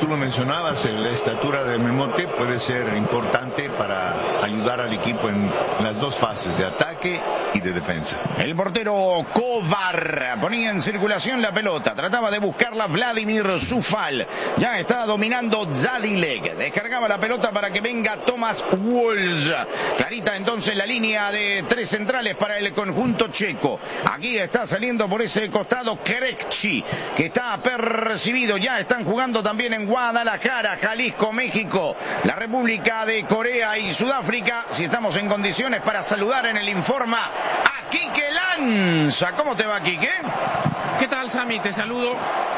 tú lo mencionabas, la estatura de Memote puede ser importante para ayudar al equipo en las dos fases de ataque y de defensa. El portero Kovar ponía en circulación la pelota, trataba de buscarla Vladimir Zufal, ya está dominando Zadilek, descargaba la pelota para que venga Thomas Wolz, clarita entonces la línea de tres centrales para el conjunto checo. Aquí está saliendo por ese costado Kerekchi, que está percibido, ya están jugando también en Guadalajara, Jalisco, México, la República de Corea y Sudáfrica. Si estamos en condiciones para saludar en el Informa a Quique Lanza. ¿Cómo te va, Quique? ¿Qué tal, Sammy? Te saludo.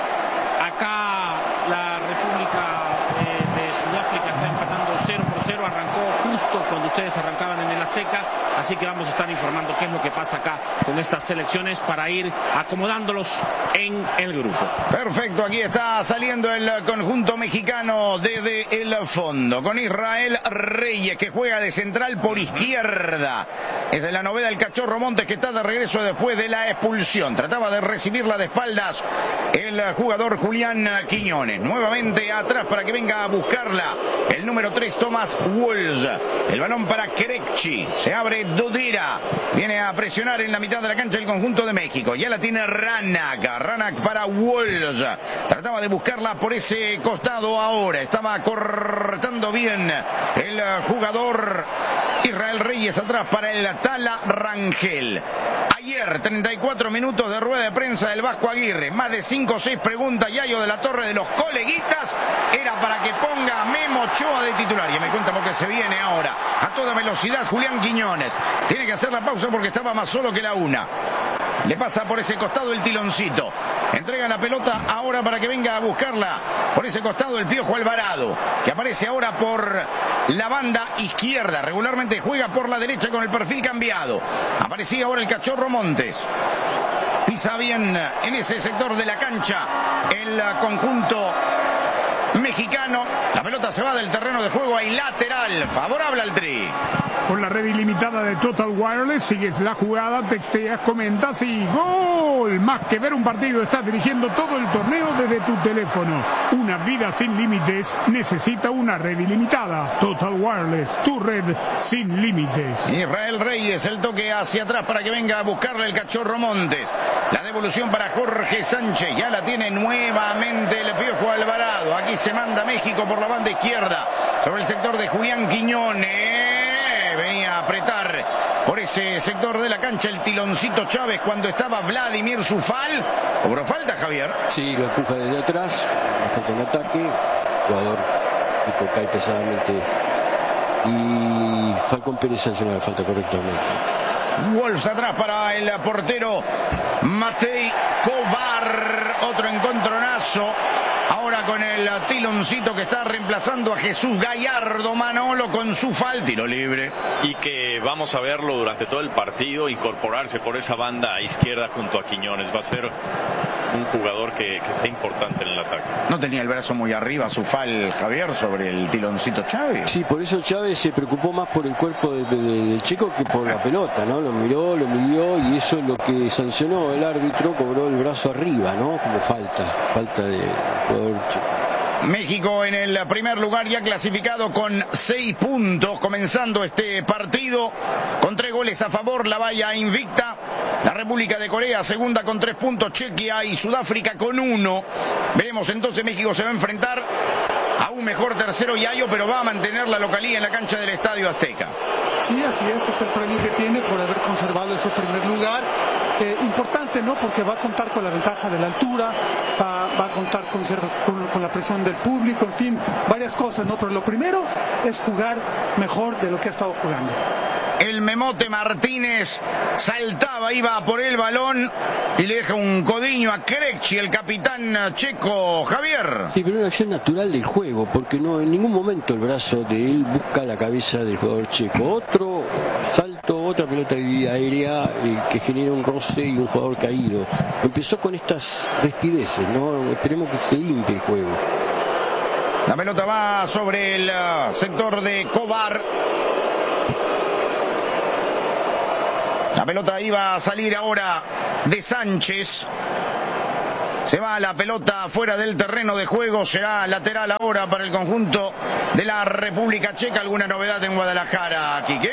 Acá la República de Sudáfrica está empatando 0-0, arrancó justo cuando ustedes arrancaban en el Azteca, así que vamos a estar informando qué es lo que pasa acá con estas selecciones para ir acomodándolos en el grupo. Perfecto, aquí está saliendo el conjunto mexicano desde el fondo, con Israel Reyes, que juega de central por izquierda. Es de la novedad el Cachorro Montes, que está de regreso después de la expulsión. Trataba de recibirla de espaldas el jugador Julián Quiñones. Nuevamente atrás para que venga a buscarla el número 3, Thomas Wolz. El balón para Kerekchi. Se abre Dodira. Viene a presionar en la mitad de la cancha el conjunto de México. Ya la tiene Ranak. Ranak para Wolz. Trataba de buscarla por ese costado ahora. Estaba cortando bien el jugador Israel Reyes atrás para el Tala Rangel. Ayer, 34 minutos de rueda de prensa del Vasco Aguirre. Más de 5 o 6 preguntas, Yayo de la Torre, de los coleguitas. Era para que ponga a Memo Ochoa de titular. Y me cuenta porque se viene ahora a toda velocidad Julián Quiñones. Tiene que hacer la pausa porque estaba más solo que la una. Le pasa por ese costado el Tiloncito. Entrega la pelota ahora para que venga a buscarla por ese costado el Piojo Alvarado, que aparece ahora por la banda izquierda. Regularmente juega por la derecha con el perfil cambiado. Aparecía ahora el Cachorro Montes. Pisa bien en ese sector de la cancha el conjunto mexicano. La pelota se va del terreno de juego. Hay lateral favorable al Tri. Con la red ilimitada de Total Wireless, sigues la jugada, texteas, comentas y ¡gol! Más que ver un partido, estás dirigiendo todo el torneo desde tu teléfono. Una vida sin límites necesita una red ilimitada. Total Wireless, tu red sin límites. Israel Reyes, el toque hacia atrás para que venga a buscarle el Cachorro Montes. La devolución para Jorge Sánchez, ya la tiene nuevamente el Piojo Alvarado. Aquí se manda México por la banda izquierda, sobre el sector de Julián Quiñones. Venía a apretar por ese sector de la cancha el Tiloncito Chávez cuando estaba Vladimir Zufal. ¿Cobró falta, Javier? Sí, lo empuja desde atrás, la falta en ataque, el jugador que cae pesadamente y Falcón Pérez sanciona la falta correctamente. Wolz atrás para el portero Matej Kovar. Otro encontronazo. Ahora con el Tiloncito que está reemplazando a Jesús Gallardo. Manolo con su falta, tiro libre. Y que vamos a verlo durante todo el partido incorporarse por esa banda izquierda junto a Quiñones. Va a ser un jugador que sea importante en el ataque. No tenía el brazo muy arriba Zufal, Javier, sobre el Tiloncito Chávez. Sí, por eso Chávez se preocupó más por el cuerpo del chico que por la pelota, ¿no? Lo miró, lo midió y eso es lo que sancionó el árbitro, cobró el brazo arriba, ¿no? Como falta de jugador chico. México en el primer lugar, ya clasificado con 6 puntos, comenzando este partido con 3 goles a favor, la valla invicta. La República de Corea segunda con 3 puntos, Chequia y Sudáfrica con 1. Veremos entonces, México se va a enfrentar a un mejor tercero Yayo, pero va a mantener la localía en la cancha del Estadio Azteca. Sí, así es el premio que tiene por haber conservado ese primer lugar. Importante, ¿no? Porque va a contar con la ventaja de la altura, va a contar con la presión del público, en fin, varias cosas, ¿no? Pero lo primero es jugar mejor de lo que ha estado jugando. El Memote Martínez saltaba, iba por el balón y le deja un codiño a Kerekchi, el capitán checo, Javier. Sí, pero una acción natural del juego, porque no en ningún momento el brazo de él busca la cabeza del jugador checo. Otro salto, otra pelota aérea que genera un roce y un jugador caído. Empezó con estas rispideces, ¿no? Esperemos que se limpie el juego. La pelota va sobre el sector de Kovar. La pelota iba a salir ahora de Sánchez. Se va la pelota fuera del terreno de juego. Será lateral ahora para el conjunto de la República Checa. ¿Alguna novedad en Guadalajara, Quique?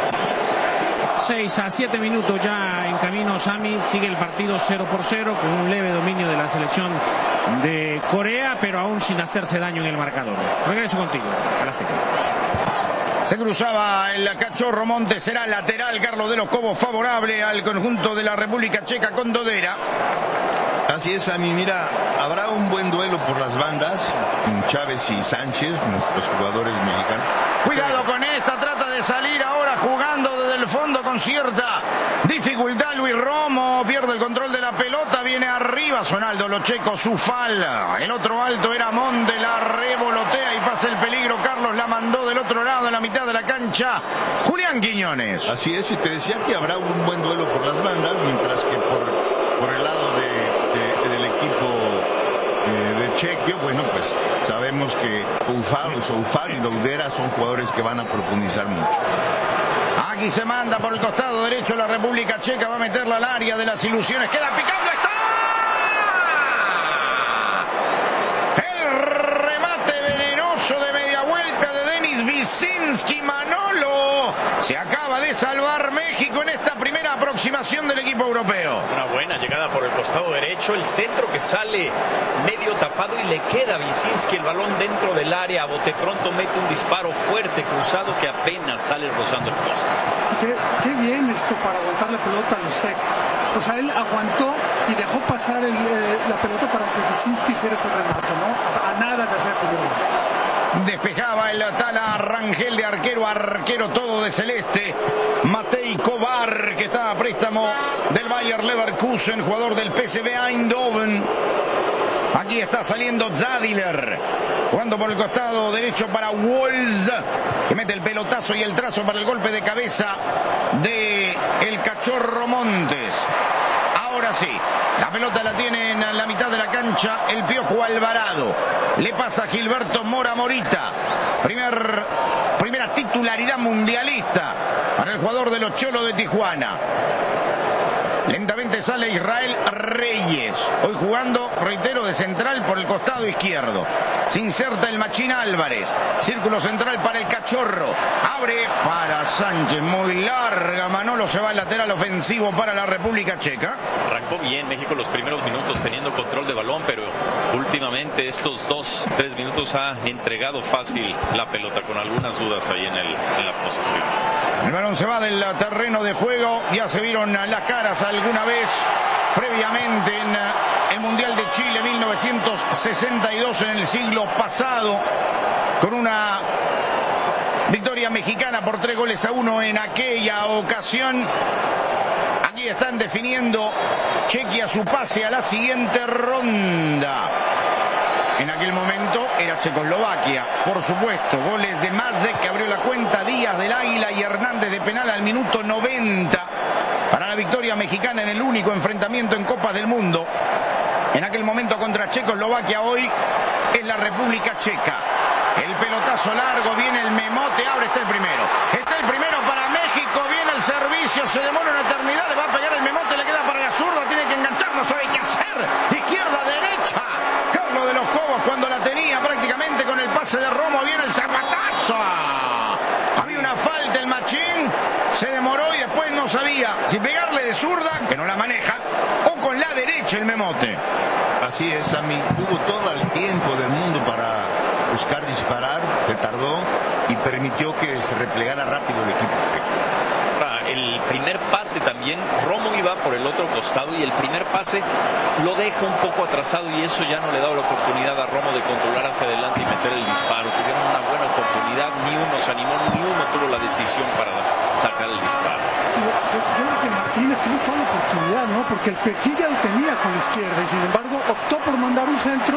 6 a 7 minutos ya en camino, Sami. Sigue el partido 0-0 con un leve dominio de la selección de Corea, pero aún sin hacerse daño en el marcador. Regreso contigo a la Azteca. Se cruzaba el Cachorro Montes, será lateral Carlos de los Cobos, favorable al conjunto de la República Checa con Dodera. Así es, a mí, mira, habrá un buen duelo por las bandas, Chávez y Sánchez, nuestros jugadores mexicanos. Cuidado con esta, trata de salir ahora jugando desde el fondo con cierta dificultad Luis Romo, pierde el control de la pelota, viene arriba Sonaldo Locheco, su falda, el otro alto era Monde, la revolotea y pasa el peligro, Carlos la mandó del otro lado, en la mitad de la cancha, Julián Quiñones. Así es, y te decía que habrá un buen duelo por las bandas, mientras que por el lado del equipo de Chequio, bueno, pues sabemos que Soufal y Dodera son jugadores que van a profundizar mucho. Aquí se manda por el costado derecho la República Checa, va a meterla al área de las ilusiones, queda picando, está el remate venenoso de media vuelta de Denis Visinski. Manolo, se acaba de salvar México en esta primera aproximación del equipo europeo. Una buena llegada por el costado derecho, el centro que sale medio tapado y le queda a Visinski el balón dentro del área. A bote pronto mete un disparo fuerte cruzado que apenas sale rozando el poste. Qué bien para aguantar la pelota a Lusek. O sea, él aguantó y dejó pasar la pelota para que Visinski hiciera ese remate, ¿no? A nada de hacer peligro. Despejaba el Tala Rangel de arquero todo de celeste. Matei Kovar, que está a préstamo del Bayer Leverkusen, jugador del PSV Eindhoven. Aquí está saliendo Zadiler, jugando por el costado derecho para Wolz, que mete el pelotazo y el trazo para el golpe de cabeza de el Cachorro Montes. Ahora sí, la pelota la tiene en la mitad de la cancha el Piojo Alvarado. Le pasa a Gilberto Mora Morita. Primera titularidad mundialista para el jugador de los Cholos de Tijuana. Lentamente sale Israel Reyes, hoy jugando, reitero, de central por el costado izquierdo. Se inserta el Machín Álvarez, círculo central para el Cachorro, abre para Sánchez, muy larga, Manolo, se va al lateral ofensivo para la República Checa. Arrancó bien México los primeros minutos teniendo control de balón, pero últimamente estos 2-3 minutos ha entregado fácil la pelota, con algunas dudas ahí en la posición. El balón se va del terreno de juego, ya se vieron las caras alguna vez previamente en el Mundial de Chile 1962, en el siglo pasado, con una victoria mexicana por 3-1 en aquella ocasión. Aquí están definiendo Chequia su pase a la siguiente ronda. En aquel momento era Checoslovaquia, por supuesto. Goles de Mazek, que abrió la cuenta, Díaz del Águila y Hernández de penal al minuto 90 para la victoria mexicana en el único enfrentamiento en Copas del Mundo. En aquel momento contra Checoslovaquia, hoy es la República Checa. El pelotazo largo, viene el memote, abre, está el primero. Está el primero para México, viene el servicio, se demora una eternidad, le va a pegar el memote, le queda para la zurda, tiene que enganchar, no sabe qué hacer. Izquierda, derecha. Carlos de los Cobos, cuando la tenía prácticamente con el pase de Romo, viene el zapatazo. Había una falta, el Machín se demoró y después no sabía si pegarle de zurda, que no la maneja, o con la derecha el memote. Así es, Sammy, tuvo todo el tiempo del mundo para buscar disparar, se tardó y permitió que se replegara rápido el equipo. El primer pase también, Romo iba por el otro costado y el primer pase lo deja un poco atrasado y eso ya no le daba la oportunidad a Romo de controlar hacia adelante y meter el disparo. Tuvieron una buena oportunidad, ni uno se animó, ni uno tuvo la decisión para sacar el disparo. Yo creo que Martínez tuvo toda la oportunidad, ¿no? Porque el perfil ya lo tenía con la izquierda y sin embargo optó por mandar un centro.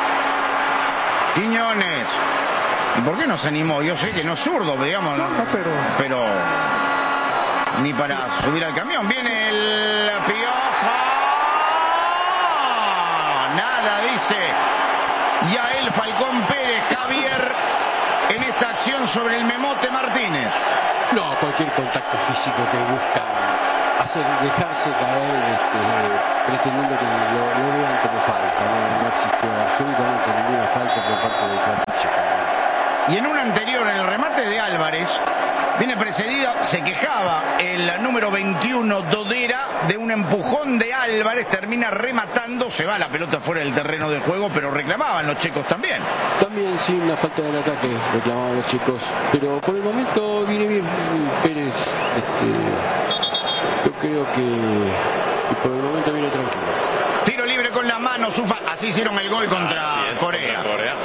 Quiñones, ¿y por qué no se animó? Yo sé que no es zurdo, digamos, no, pero ni para subir al camión. Viene el Piojo. Nada, dice Yael Falcón Pérez, Javier, en esta acción sobre el memote Martínez. No, cualquier contacto físico que busca dejarse caer pretendiendo que lo vean como falta. No existió absolutamente ninguna falta por parte del cuadro checo. Y en un anterior, en el remate de Álvarez, viene precedida, se quejaba el número 21 Dodera de un empujón de Álvarez, termina rematando, se va la pelota fuera del terreno de juego, pero reclamaban los checos también. También sí, una falta del ataque reclamaban los chicos, pero por el momento viene bien Pérez. Yo creo que por el momento viene tranquilo. Tiro libre con la mano, así hicieron el gol contra Corea,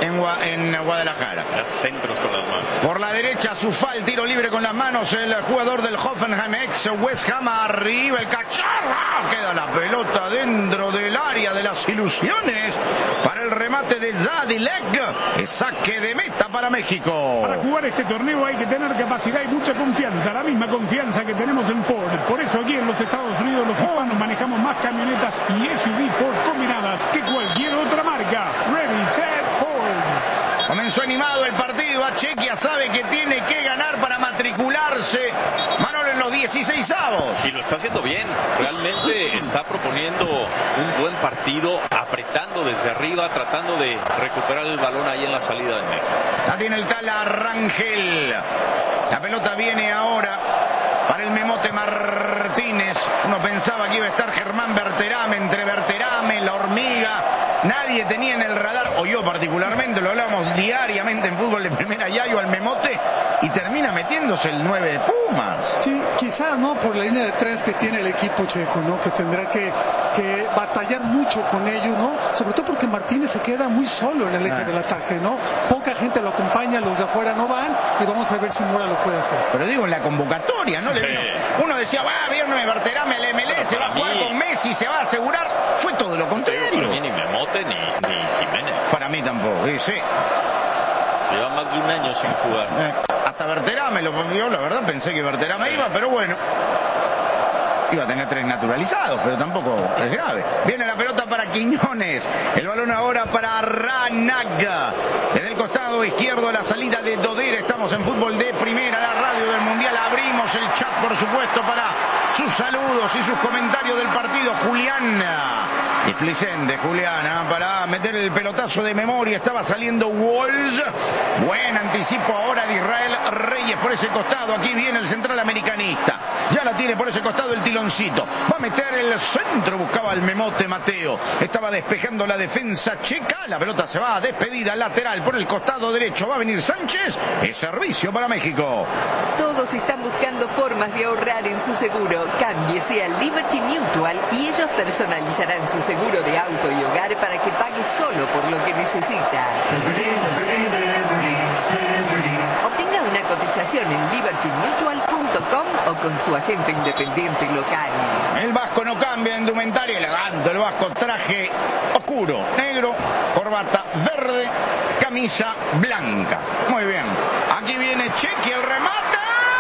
en Guadalajara. Centros con las manos. Por la derecha, Zufal, tiro libre con las manos, el jugador del Hoffenheim, ex West Ham, arriba, el cacharro, queda la pelota dentro del área de las ilusiones, para el remate de Zadilek, saque de meta para México. Para jugar este torneo hay que tener capacidad y mucha confianza, la misma confianza que tenemos en Ford. Por eso aquí en los Estados Unidos los hispanos manejamos más camionetas y SUV Ford combinadas que cualquier otra marca. Ready, set, Ford. Comenzó animado el partido, a Chequia sabe que tiene que ganar para matricularse, Manolo, en los 16avos. Y lo está haciendo bien, realmente está proponiendo un buen partido, apretando desde arriba, tratando de recuperar el balón ahí en la salida de México. La tiene el tal Rangel, la pelota viene ahora para el Memote Martínez. Uno pensaba que iba a estar Germán Berterame, entre Berterame, la hormiga, nadie tenía en el radar, o yo particularmente, lo hablamos diariamente en fútbol de primera, Yayo al Memote, y termina metiéndose el 9 de Pumas. Sí, quizás no por la línea de tres que tiene el equipo checo, ¿no? Que tendrá que batallar mucho con ellos, ¿no? Sobre todo porque Martínez se queda muy solo en el eje del ataque, ¿no? Poca gente lo acompaña, los de afuera no van, y vamos a ver si Mora lo puede hacer. Pero digo, en la convocatoria, ¿no? Sí. Uno decía, viernes Berterame al MLS, va a jugar con Messi, se va a asegurar. Fue todo lo contrario. Para mí ni Memote ni Jiménez. Para mí tampoco, sí. Lleva más de un año sin jugar. Hasta Berterame lo vio, la verdad pensé que Berterame iba, pero bueno. Iba a tener 3 naturalizados, pero tampoco es grave. Viene la pelota para Quiñones. El balón ahora para Ranaga. Desde el costado izquierdo la salida de Dodera. Estamos en fútbol de primera, la radio del Mundial. Abrimos el chat, por supuesto, para sus saludos y sus comentarios del partido. Julián displicente, Julián, para meter el pelotazo de memoria. Estaba saliendo Walls. Buen anticipo ahora de Israel Reyes por ese costado. Aquí viene el central americanista. Ya la tiene por ese costado el tiloncito. Va a meter el centro. Buscaba el Memote Mateo. Estaba despejando la defensa checa. La pelota se va a despedida lateral por el costado derecho. Va a venir Sánchez. Es servicio para México. Todos están buscando formas de ahorrar en su seguro. Cámbiese a Liberty Mutual y ellos personalizarán su seguro de auto y hogar para que pague solo por lo que necesita. Obtenga una cotización en libertymutual.com o con su agente independiente local. El vasco no cambia de indumentaria, elegante el vasco, traje oscuro, negro, corbata verde, camisa blanca. Muy bien, aquí viene Chequi, el remate.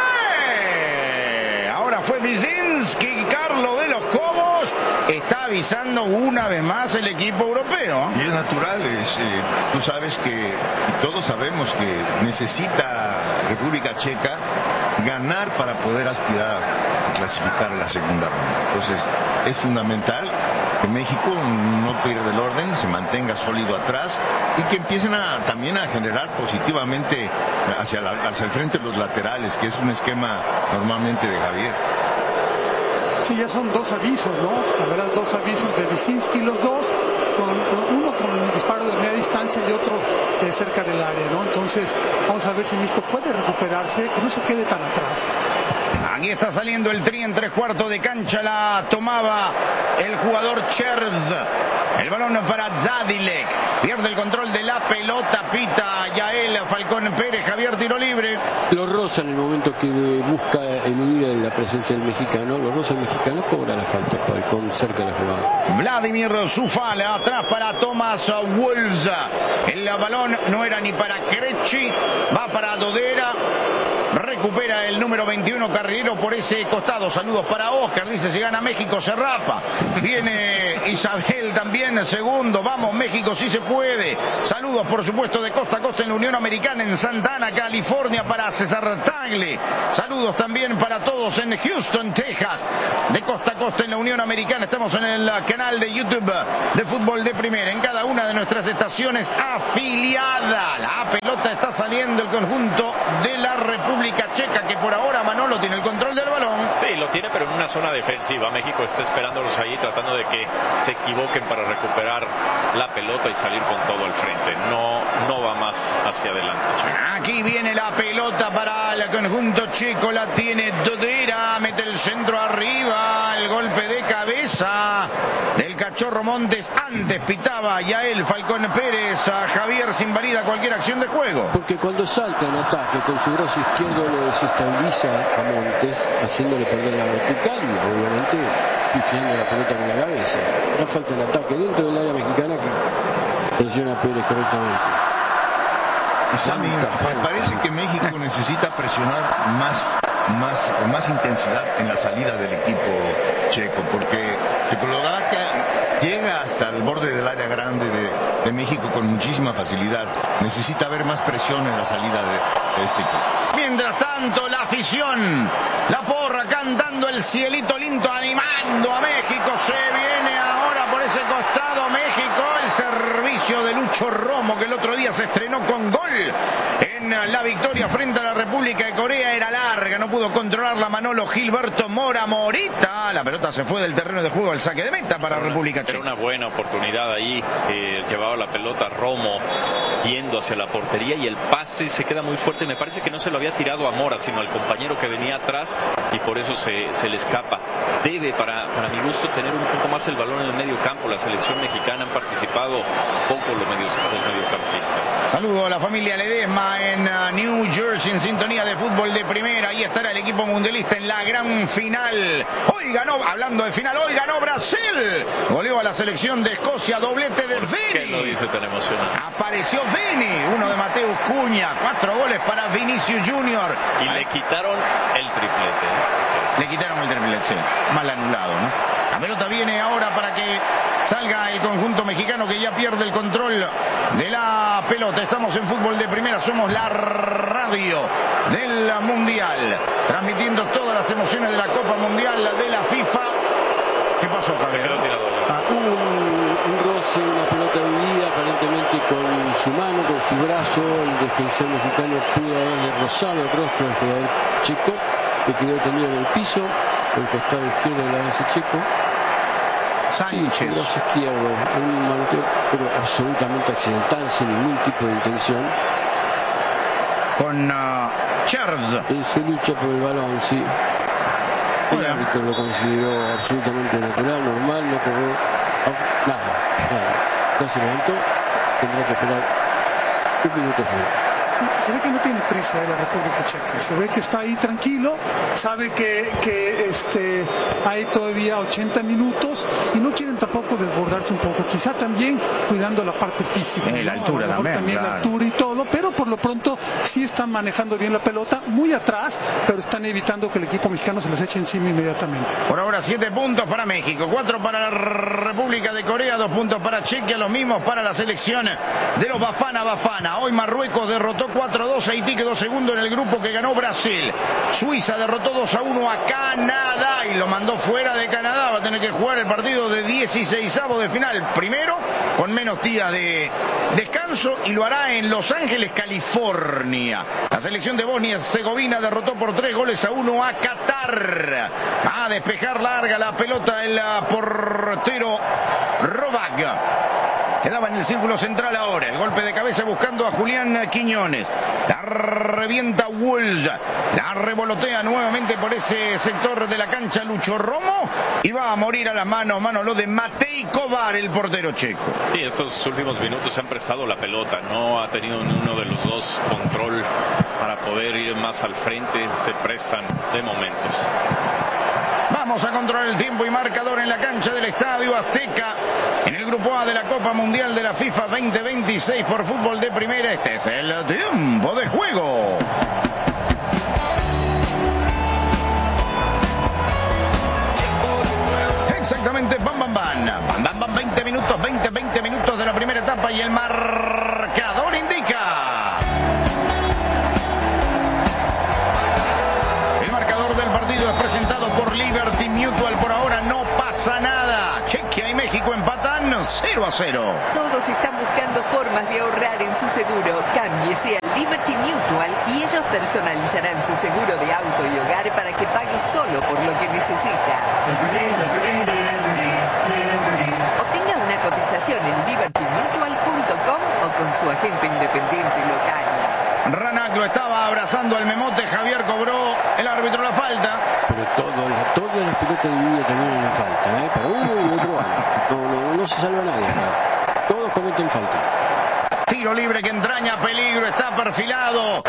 Ahora fue Wyszynski, Carlos de los Cobos. Está avisando una vez más el equipo europeo. Y es natural, tú sabes que, y todos sabemos que necesita República Checa ganar para poder aspirar a clasificar a la segunda ronda. Entonces es fundamental que México no pierda el orden, se mantenga sólido atrás y que empiecen también a generar positivamente hacia el frente los laterales, que es un esquema normalmente de Javier. Sí, ya son 2 avisos, ¿no? La verdad, 2 avisos de Wyszynski, los dos, uno con el disparo de media distancia y otro cerca del área, ¿no? Entonces, vamos a ver si México puede recuperarse, que no se quede tan atrás. Aquí está saliendo el tri en 3/4 de cancha, la tomaba el jugador Cherz. El balón para Zadilek, pierde el control de la pelota, pita Yael Falcón Pérez, Javier, tiro libre. Lo roza en el momento que busca eludir la presencia del mexicano, lo roza el mexicano, cobra la falta Falcón cerca de la jugada. Vladimir Zufal, atrás para Thomas Wolz. El balón no era ni para Krejci, va para Dodera. recupera el número 21 Carrilero por ese costado. Saludos para Oscar, dice, si gana México se rapa. Viene Isabel también, segundo. Vamos, México, sí se puede. Saludos, por supuesto, de costa a costa en la Unión Americana, en Santa Ana, California, para César Tagle. Saludos también para todos en Houston, Texas, de costa a costa en la Unión Americana. Estamos en el canal de YouTube de Fútbol de Primera, en cada una de nuestras estaciones afiliada. La pelota está saliendo el conjunto de la República Checa, que por ahora Manolo tiene el control del balón. Sí, lo tiene, pero en una zona defensiva. México está esperándolos ahí, tratando de que se equivoquen para recuperar la pelota y salir con todo al frente. No va más hacia adelante, Checo. Aquí viene la pelota para el conjunto checo, la tiene Dodera, mete el centro arriba, el golpe de cabeza del Cachorro Montes. Antes pitaba Yael Falcón Pérez, a Javier se invalida cualquier acción de juego. Porque cuando salta en ataque con su brazo izquierdo lo desestabiliza a Montes, haciéndole perder la vertical y obviamente pifiando la pelota con la cabeza. No falta el ataque dentro del área mexicana que presiona a Pérez correctamente. Sammy, me parece que México necesita presionar con más intensidad en la salida del equipo checo, porque Checoslovaquia llega hasta el borde del área grande de México con muchísima facilidad. Necesita haber más presión en la salida de este equipo. Mientras tanto, la afición, la porra cantando el cielito lindo, animando a México. Se viene ahora por ese costado México, el servicio de Lucho Romo, que el otro día se estrenó con gol en la victoria frente a la República de Corea. Era larga, no pudo controlarla Manolo Gilberto Mora Morita. La pelota se fue del terreno de juego al saque de meta para República Checa. Era una buena oportunidad ahí, llevaba la pelota Romo yendo hacia la portería y el pase se queda muy fuerte. Me parece que no se lo había tirado a Mora, sino al compañero que venía atrás, y por eso se le escapa. Debe, para mi gusto, tener un poco más el balón en el medio campo. La selección mexicana han participado poco los mediocampistas. Saludo a la familia Ledesma en New Jersey, en sintonía de Fútbol de Primera. Ahí estará el equipo mundialista en la gran final. Hoy ganó, hablando de final, hoy ganó Brasil. Goleó a la selección de Escocia, doblete de Vini. ¿Qué lo dice tan emocionado? Apareció Vini, uno de Mateus Cunha, 4 goles para Vinicius Junior. Y le quitaron el triplete. Le quitaron el triplete, sí. Mal anulado, ¿no? La pelota viene ahora para que salga el conjunto mexicano, que ya pierde el control de la pelota. Estamos en Fútbol de Primera, somos la radio del Mundial, transmitiendo todas las emociones de la Copa Mundial de la FIFA. ¿Qué pasó, Javier? Hubo un roce, una pelota dividida aparentemente con su mano, con su brazo. El defensor mexicano pudo haberle rozado el rostro del jugador checo, que quedó tendido en el piso, por el costado izquierdo de la base checo. Sánchez. Sí, su brazo izquierdo, un manoteo, pero absolutamente accidental, sin ningún tipo de intención. Con Cherves. En su lucha por el balón, sí. El árbitro lo consideró absolutamente natural, normal, no corrió nada. Ya se levantó, tendrá que esperar un minuto fuera. Se ve que no tiene prisa de la República Checa, se ve que está ahí tranquilo, sabe que hay todavía 80 minutos y no quieren tampoco desbordarse un poco, quizá también cuidando la parte física, la altura también, claro. La altura y todo, pero por lo pronto sí están manejando bien la pelota, muy atrás, pero están evitando que el equipo mexicano se les eche encima inmediatamente. Por ahora 7 puntos para México, 4 para la República de Corea, 2 puntos para Chequia, los mismos para la selección de los Bafana. Hoy Marruecos derrotó 4-2 a Haití, quedó segundo en el grupo que ganó Brasil. Suiza derrotó 2-1 a Canadá y lo mandó fuera de Canadá. Va a tener que jugar el partido de 16avos de final. Primero, con menos días de descanso, y lo hará en Los Ángeles, California. La selección de Bosnia-Herzegovina derrotó por 3-1 a Qatar. Va a despejar larga la pelota el portero Rovac. Quedaba en el círculo central ahora. El golpe de cabeza buscando a Julián Quiñones. La revienta Wolves. La revolotea nuevamente por ese sector de la cancha Lucho Romo. Y va a morir a las manos lo de Matej Kovar, el portero checo. Sí, estos últimos minutos se han prestado la pelota. No ha tenido ni uno de los dos control para poder ir más al frente. Se prestan de momentos. Vamos a controlar el tiempo y marcador en la cancha del Estadio Azteca, en el Grupo A de la Copa Mundial de la FIFA 2026 por Fútbol de Primera. Este es el tiempo de juego. Exactamente, bam, bam, bam. Bam, bam, bam, 20 minutos de la primera etapa y el marcador indica. El marcador del partido es presentado por Liberty Mutual. Por ahora no pasa nada. Chequia y México empatan 0-0. Todos están buscando formas de ahorrar en su seguro. Cámbiese a Liberty Mutual y ellos personalizarán su seguro de auto y hogar para que pague solo por lo que necesita. Obtenga una cotización en libertymutual.com o con su agente independiente local. Ranac lo estaba abrazando al memote. Javier cobró el árbitro la falta. Pero todas las pelotas divididas también en falta, ¿eh? Para uno y otro bando. No se salva nadie acá. Todos cometen falta. Tiro libre que entraña peligro. Está perfilado.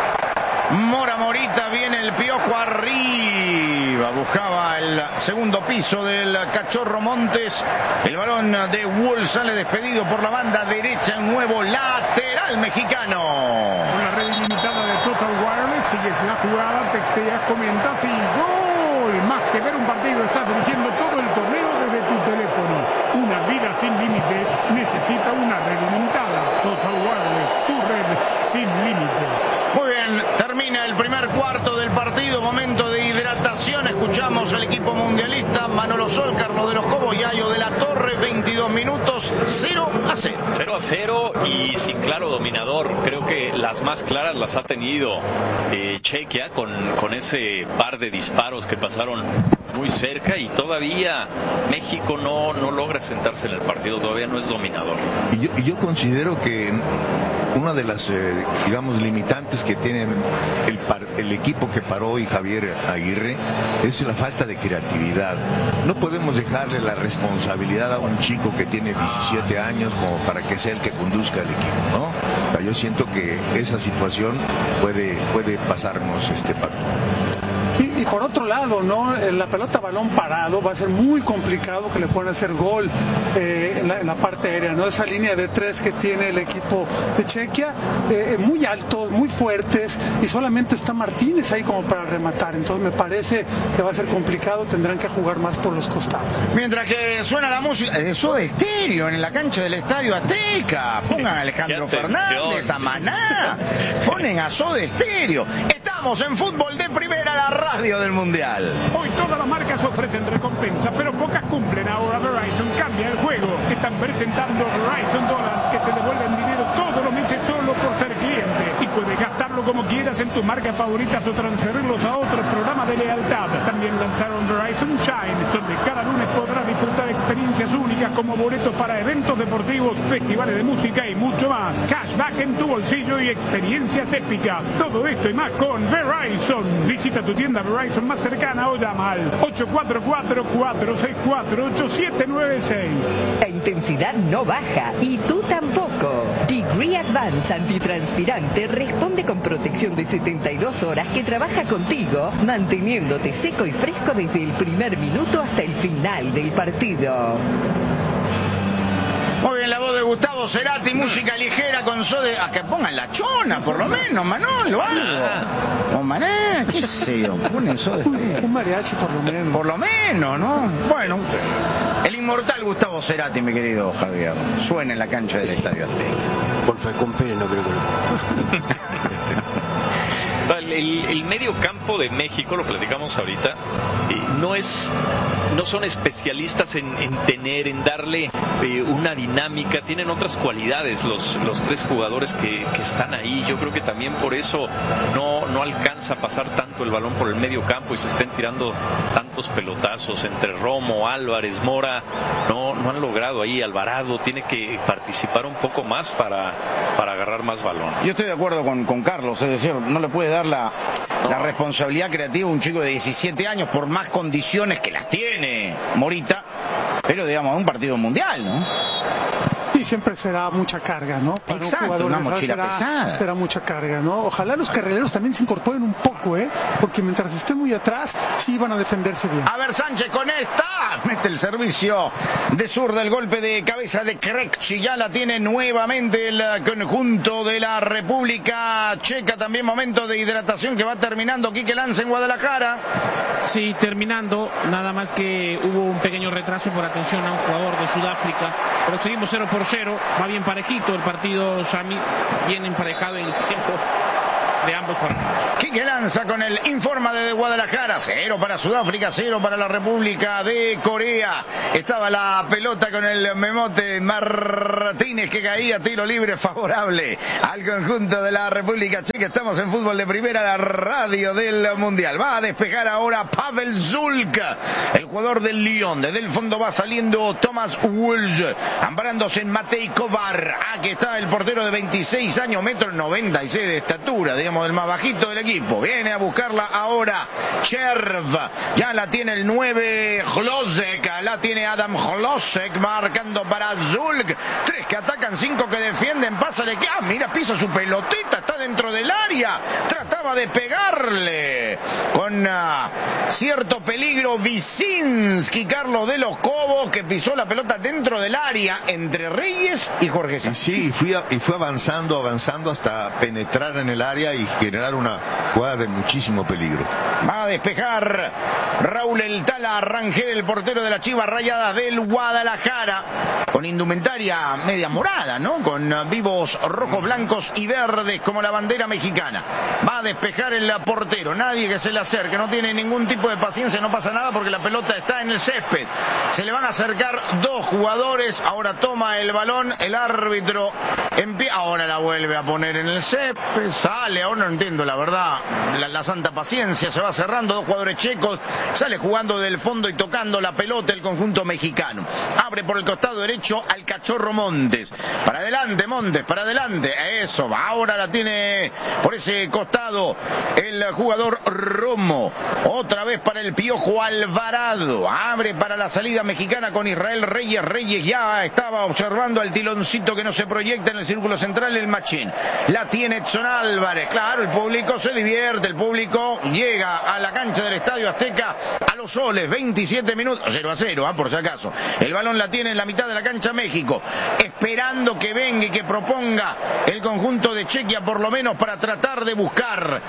Morita, viene el Piojo arriba, buscaba el segundo piso del Cachorro Montes. El balón de Wool sale despedido por la banda derecha, un nuevo lateral mexicano. Con la red ilimitada de Total Wireless, sigues la jugada, texteas, comentas y ¡gol! Más que ver un partido, estás dirigiendo todo el torneo desde tu teléfono. Una vida sin límites necesita una red ilimitada. Total Wireless, tu red sin límites. Muy bien, termina el primer cuarto del partido, momento de hidratación. Escuchamos al equipo mundialista, Manolo Sol, Carlos de los Cobos, Yayo de la Torre, 22 minutos, 0-0. 0-0 y sin claro dominador. Creo que las más claras las ha tenido Chequia con ese par de disparos que pasaron muy cerca y todavía México no logra sentarse en el partido, todavía no es dominador. Y yo considero que una de las, digamos, limitantes que tiene el equipo que paró hoy Javier Aguirre es la falta de creatividad. No podemos dejarle la responsabilidad a un chico que tiene 17 años como para que sea el que conduzca el equipo, ¿no? O sea, yo siento que esa situación puede pasarnos este partido. Y por otro lado, ¿no? La pelota balón parado va a ser muy complicado que le puedan hacer gol en la parte aérea, ¿no? Esa línea de tres que tiene el equipo de Chequia, muy altos, muy fuertes, y solamente está Martínez ahí como para rematar. Entonces me parece que va a ser complicado, tendrán que jugar más por los costados. Mientras que suena la música de Soda Stereo en la cancha del Estadio Azteca. Pongan a Alejandro Fernández, a Maná, ponen a Soda Stereo. Estamos en Fútbol de Primera, la radio del Mundial. Hoy todas las marcas ofrecen recompensa, pero pocas cumplen. Ahora Verizon cambia el juego. Están presentando Verizon Dollars que te devuelven dinero todos los meses solo por ser cliente. Y puedes gastarlo como quieras en tus marcas favoritas o transferirlos a otros programas de lealtad. También lanzaron Verizon Shine, donde cada lunes podrás disfrutar experiencias únicas como boletos para eventos deportivos, festivales de música y mucho más. Cashback en tu bolsillo y experiencias épicas. Todo esto y más con Verizon. Visita tu tienda Verizon más cercana o llama al 844-464-8796. La intensidad no baja y tú tampoco. Degree Advance antitranspirante responde con protección de 72 horas que trabaja contigo, manteniéndote seco y fresco desde el primer minuto hasta el final del partido. Muy bien, la voz de Gustavo Cerati, música ligera con Soda. A que pongan la chona, por lo menos, Manolo, algo. O Maná, qué sé yo, ponen Soda Stereo. Un mariachi por lo menos. Por lo menos, ¿no? Bueno, el inmortal Gustavo Cerati, mi querido Javier, suena en la cancha del Estadio Azteca. Por Falcón Pérez no creo que no. El medio campo de México, lo platicamos ahorita, no son especialistas en darle una dinámica, tienen otras cualidades los tres jugadores que están ahí. Yo creo que también por eso no alcanza a pasar tanto el balón por el medio campo y se estén tirando tantos pelotazos entre Romo, Álvarez, Mora. No han logrado ahí. Alvarado tiene que participar un poco más para agarrar más balón. Yo estoy de acuerdo con Carlos, es decir, no le puede dar la responsabilidad creativa a un chico de 17 años por más condiciones que las tiene Morita, pero digamos, un partido mundial, ¿no? Sí, siempre será mucha carga, ¿no? Para Exacto, un jugador una mochila pesada. será mucha carga, ¿no? Ojalá los carrileros también se incorporen un poco, porque mientras estén muy atrás, sí van a defenderse bien. A ver, Sánchez con esta, mete el servicio de zurda, el golpe de cabeza de Krejci, ya la tiene nuevamente el conjunto de la República Checa, también momento de hidratación que va terminando Quique Lanza en Guadalajara. Sí, terminando, nada más que hubo un pequeño retraso por atención a un jugador de Sudáfrica, pero seguimos 0-0, va bien parejito el partido, Sami, bien emparejado en el tiempo de ambos partidos. Quique Lanza con el informe de Guadalajara, 0 para Sudáfrica, 0 para la República de Corea. Estaba la pelota con el memote Martínez que caía, tiro libre favorable al conjunto de la República Checa. Estamos en Fútbol de Primera, la radio del Mundial. Va a despejar ahora Pavel Zulk, el jugador del Lyon. Desde el fondo va saliendo Thomas Walsh, amparándose en Matej Kovar. Aquí está el portero de 26 años, 1,96 m de estatura, digamos, el más bajito del equipo. Viene a buscarla ahora Cherv, ya la tiene el 9 Hlosek, la tiene Adam Hlosek marcando para Zulk. 3 que atacan, 5 que defienden, pásale que mira, pisa su pelotita, está dentro del área, trataba de pegarle con cierto peligro Visinski, Carlos de los Cobos, que pisó la pelota dentro del área entre Reyes y Jorge Sánchez. Sí, y fue avanzando hasta penetrar en el área y generar una jugada de muchísimo peligro. Va a despejar Raúl El Tala Rangel, el portero de las Chivas Rayadas del Guadalajara, con indumentaria media morada, ¿no? Con vivos rojos, blancos y verdes como la bandera mexicana. Va a despejar el portero, nadie que se le acerque, no tiene ningún tipo de paciencia, no pasa nada porque la pelota está en el césped. Se le van a acercar 2 jugadores, ahora toma el balón, el árbitro ahora la vuelve a poner en el césped, sale, ahora no entiendo la verdad, la santa paciencia, se va cerrando, 2 jugadores checos, sale jugando del fondo y tocando la pelota el conjunto mexicano. Abre por el costado derecho al Cachorro Montes. Para adelante, Montes, para adelante. Eso, ahora la tiene por ese costado el jugador Romo. Otra vez para el Piojo Alvarado. Abre para la salida mexicana con Israel Reyes. Reyes ya estaba observando al tiloncito que no se proyecta en el círculo central, el Machín. La tiene Edson Álvarez. Claro, el público se divierte, el público llega a la cancha del Estadio Azteca a los soles, 27 minutos, 0-0, por si acaso. El balón la tiene en la mitad de la cancha México, esperando que venga y que proponga el conjunto de Chequia, por lo menos para tratar de buscar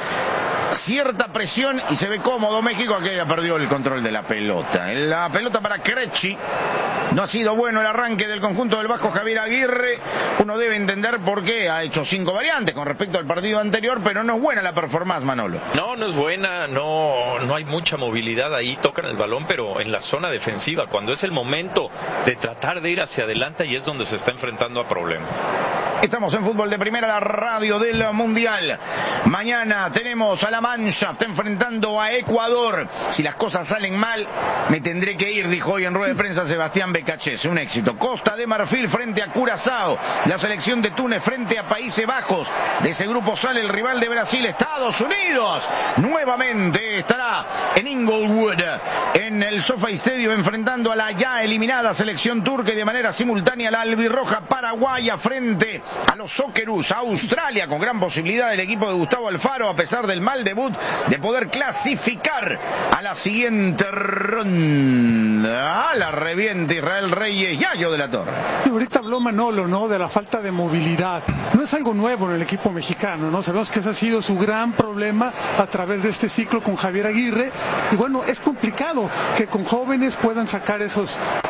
cierta presión, y se ve cómodo México, que ya perdió el control de la pelota. La pelota para Krejci. No ha sido bueno el arranque del conjunto del Vasco Javier Aguirre. Uno debe entender por qué ha hecho 5 variantes con respecto al partido anterior, pero no es buena la performance, Manolo. No es buena, no hay mucha movilidad ahí, tocan el balón, pero en la zona defensiva, cuando es el momento de tratar de ir hacia adelante, y es donde se está enfrentando a problemas. Estamos en Fútbol de Primera, la radio del Mundial. Mañana tenemos a la Mannschaft enfrentando a Ecuador. Si las cosas salen mal, me tendré que ir, dijo hoy en rueda de prensa Sebastián Becachese. Un éxito. Costa de Marfil frente a Curazao. La selección de Túnez frente a Países Bajos. De ese grupo sale el rival de Brasil, Estados Unidos. Nuevamente estará en Inglewood, en el SoFi Stadium, enfrentando a la ya eliminada selección turca, y de manera simultánea la albirroja paraguaya frente a los Socceroos. Australia, con gran posibilidad del equipo de Gustavo Alfaro, a pesar del mal debut, de poder clasificar a la siguiente ronda. La revienta Israel Reyes, Yayo de la Torre. Y ahorita habló Manolo, ¿no?, de la falta de movilidad. No es algo nuevo en el equipo mexicano, ¿no? Sabemos que ese ha sido su gran problema a través de este ciclo con Javier Aguirre. Y bueno, es complicado que con jóvenes puedan sacar ese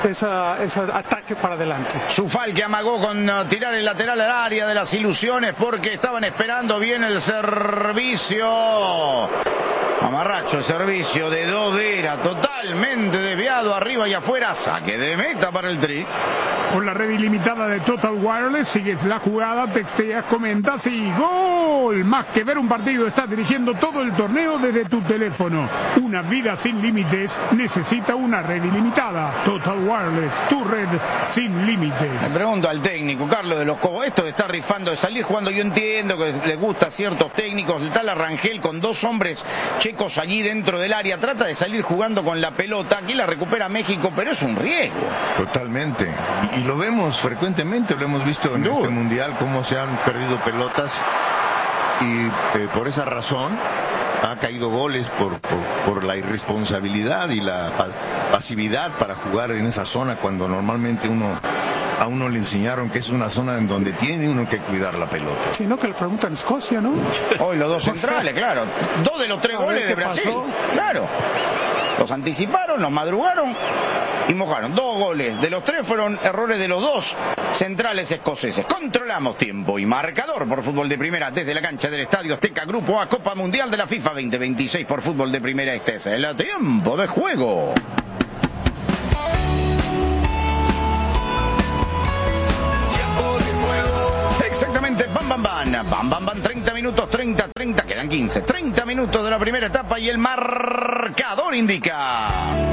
ataque para adelante. Zufal, que amagó con tirar el lateral al área de las ilusiones porque estaban esperando bien el servicio. Amarracho el servicio de Dodera, totalmente desviado arriba y afuera, saque de meta para el Tri. Con la red ilimitada de Total Wireless, sigues la jugada, texteas, comentas y ¡gol! Más que ver un partido, estás dirigiendo todo el torneo desde tu teléfono. Una vida sin límites necesita una red ilimitada. Total Wireless, tu red sin límites. Le pregunto al técnico, Carlos de los Cobos, esto de estar rifando, de salir jugando, yo entiendo que les gusta a ciertos técnicos, el tal Rangel con 2 hombres checos allí dentro del área, trata de salir jugando con la pelota. Aquí la recupera México, pero es un riesgo. Totalmente. Y lo vemos frecuentemente, lo hemos visto en este mundial, cómo se han perdido pelotas. Y por esa razón ha caído goles por la irresponsabilidad y la pasividad para jugar en esa zona, cuando normalmente a uno le enseñaron que es una zona en donde tiene uno que cuidar la pelota. Sino que le preguntan Escocia, ¿no? Hoy los dos centrales, claro. 2 de los 3 goles de Brasil. Pasó. Claro. Los anticiparon, los madrugaron y mojaron. 2 goles de los 3 fueron errores de los 2 centrales escoceses. Controlamos tiempo y marcador por Fútbol de Primera desde la cancha del Estadio Azteca, Grupo A, Copa Mundial de la FIFA 2026 por Fútbol de Primera. Este es el tiempo de juego. Exactamente, bam, 30 minutos, 30, quedan 15, 30 minutos de la primera etapa y el marcador indica.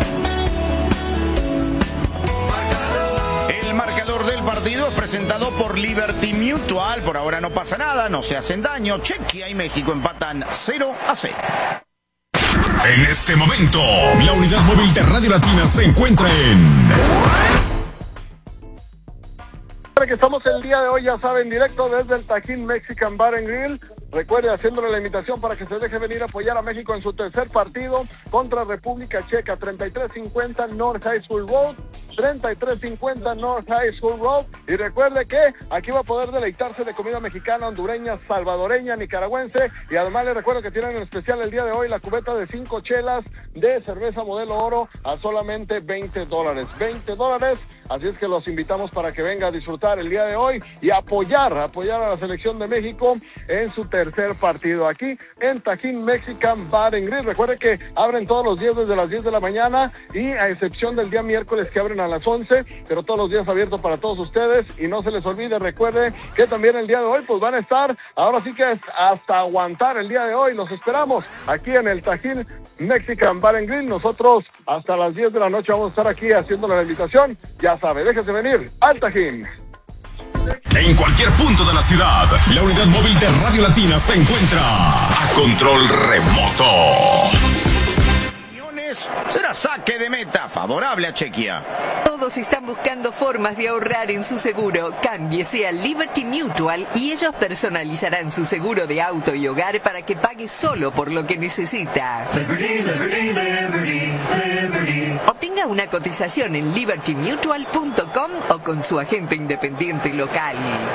El marcador del partido es presentado por Liberty Mutual. Por ahora no pasa nada, no se hacen daño. Chequia y México empatan 0-0. En este momento, la unidad móvil de Radio Latina se encuentra en... Que estamos el día de hoy, ya saben, directo desde el Tajín Mexican Bar and Grill. Recuerde, haciéndole la invitación para que se deje venir a apoyar a México en su tercer partido contra República Checa. 3350 North High School Road, 3350 North High School Road. Y recuerde que aquí va a poder deleitarse de comida mexicana, hondureña, salvadoreña, nicaragüense. Y además le recuerdo que tienen en especial el día de hoy la cubeta de 5 chelas de cerveza modelo oro a solamente $20. $20. Así es que los invitamos para que venga a disfrutar el día de hoy y apoyar a la selección de México en su tercer partido aquí en Tajín Mexican Bar and Grill. Recuerde que abren todos los días desde las 10 de la mañana y a excepción del día miércoles que abren a las 11, pero todos los días abiertos para todos ustedes. Y no se les olvide, recuerde que también el día de hoy pues van a estar, ahora sí que hasta aguantar el día de hoy. Los esperamos aquí en el Tajín Mexican Bar and Grill. Nosotros hasta las 10 de la noche vamos a estar aquí haciéndole la invitación. Ya sabe, déjese venir al Tajín. En cualquier punto de la ciudad, la unidad móvil de Radio Latina se encuentra a control remoto. Será saque de meta favorable a Chequia. Todos están buscando formas de ahorrar en su seguro. Cámbiese a Liberty Mutual y ellos personalizarán su seguro de auto y hogar para que pague solo por lo que necesita. Obtenga una cotización en libertymutual.com o con su agente independiente local.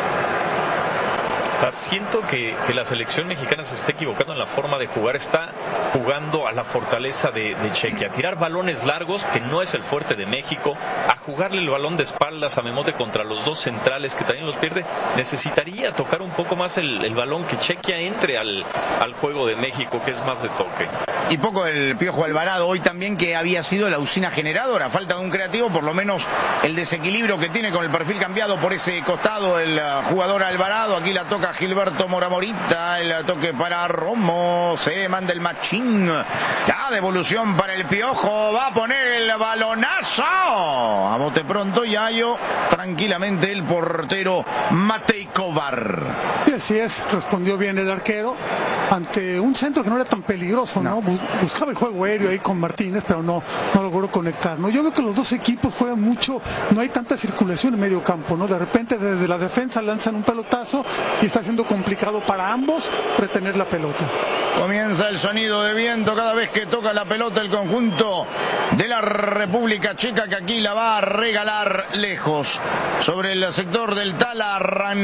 Siento que la selección mexicana se está equivocando en la forma de jugar. Está jugando a la fortaleza de Chequia, a tirar balones largos, que no es el fuerte de México, a jugarle el balón de espaldas a Memote contra los 2 centrales, que también los pierde. Necesitaría tocar un poco más el balón, que Chequia entre al juego de México, que es más de toque. Y poco el Piojo Alvarado hoy también, que había sido la usina generadora. Falta de un creativo, por lo menos el desequilibrio que tiene con el perfil cambiado por ese costado el jugador Alvarado. Aquí la toca Gilberto Moramorita, el toque para Romo, se manda el machín, la devolución para el Piojo, va a poner el balonazo, a bote pronto Yayo, tranquilamente el portero Matej Kovar. Y así es, respondió bien el arquero ante un centro que no era tan peligroso, ¿no? Buscaba el juego aéreo ahí con Martínez, pero no logró conectar, ¿no? Yo veo que los dos equipos juegan mucho, no hay tanta circulación en medio campo, ¿no? De repente desde la defensa lanzan un pelotazo y está siendo complicado para ambos retener la pelota. Comienza el sonido de viento cada vez que toca la pelota el conjunto de la República Checa, que aquí la va a regalar lejos sobre el sector del Tala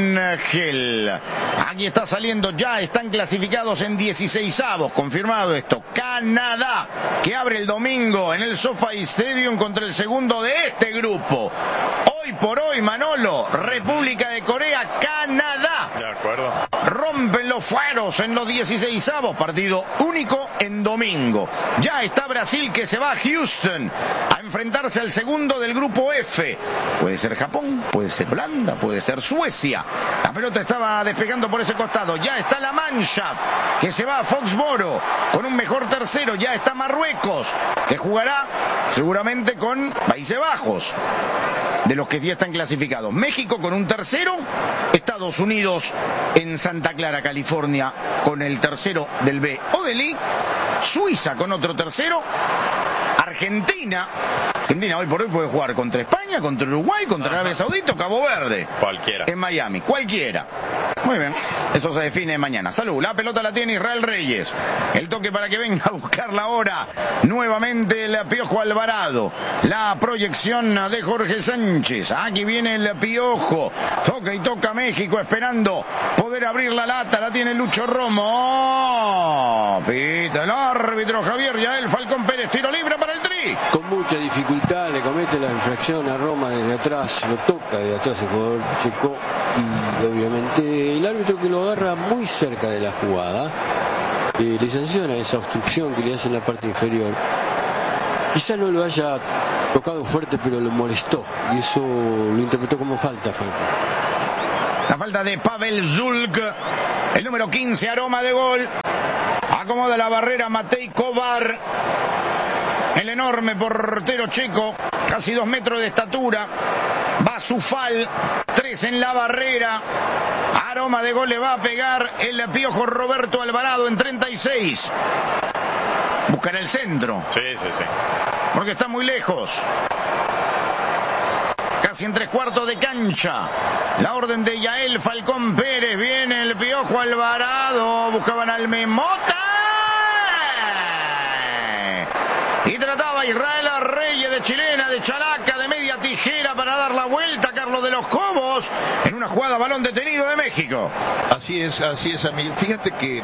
Rangel. Aquí está saliendo, ya están clasificados en 16avos, confirmado esto. Canadá, que abre el domingo en el SoFi Stadium contra el segundo de este grupo. Hoy por hoy, Manolo, República de Corea, Canadá. De acuerdo. Rompen los fueros en los 16avos, partido único en domingo. Ya está Brasil, que se va a Houston a enfrentarse al segundo del grupo F. Puede ser Japón, puede ser Holanda, puede ser Suecia. La pelota estaba despegando por ese costado. Ya está la Mannschaft, que se va a Foxboro con un mejor tercero. Ya está Marruecos, que jugará seguramente con Países Bajos, de los que ya están clasificados. México con un tercero, Estados Unidos en Santa Clara, California, con el tercero del B o del I, Suiza con otro tercero, Argentina hoy por hoy puede jugar contra España, contra Uruguay, contra Arabia Saudita o Cabo Verde. Cualquiera. En Miami, cualquiera. Muy bien, eso se define mañana. Salud, la pelota la tiene Israel Reyes. El toque para que venga a buscarla ahora. Nuevamente el Piojo Alvarado. La proyección de Jorge Sánchez. Aquí viene el Piojo. Toca y toca México esperando poder abrir la lata. La tiene Lucho Romo. Pita el árbitro Javier Yael Falcón Pérez. Tiro libre para el Tri. Con mucha dificultad le comete la infracción a Roma desde atrás. Lo toca de atrás el jugador checo. Y obviamente el árbitro, que lo agarra muy cerca de la jugada, le sanciona esa obstrucción que le hace en la parte inferior. Quizá no lo haya tocado fuerte, pero lo molestó y eso lo interpretó como falta. La falta de Pavel Zulk, el número 15, aroma de gol. Acomoda la barrera Matej Kovar, el enorme portero checo, casi 2 metros de estatura. Va Zufal, 3 en la barrera. Aroma de gol le va a pegar el Piojo Roberto Alvarado en 36. Buscan el centro. Sí. Porque está muy lejos. Casi en 3/4 de cancha. La orden de Yael Falcón Pérez. Viene el Piojo Alvarado. Buscaban al Memota. Y trataba Israel Reyes de chilena, de chalaca, de media tijera para dar la vuelta a Carlos de los Cobos en una jugada balón detenido de México. Así es, amigo. Fíjate que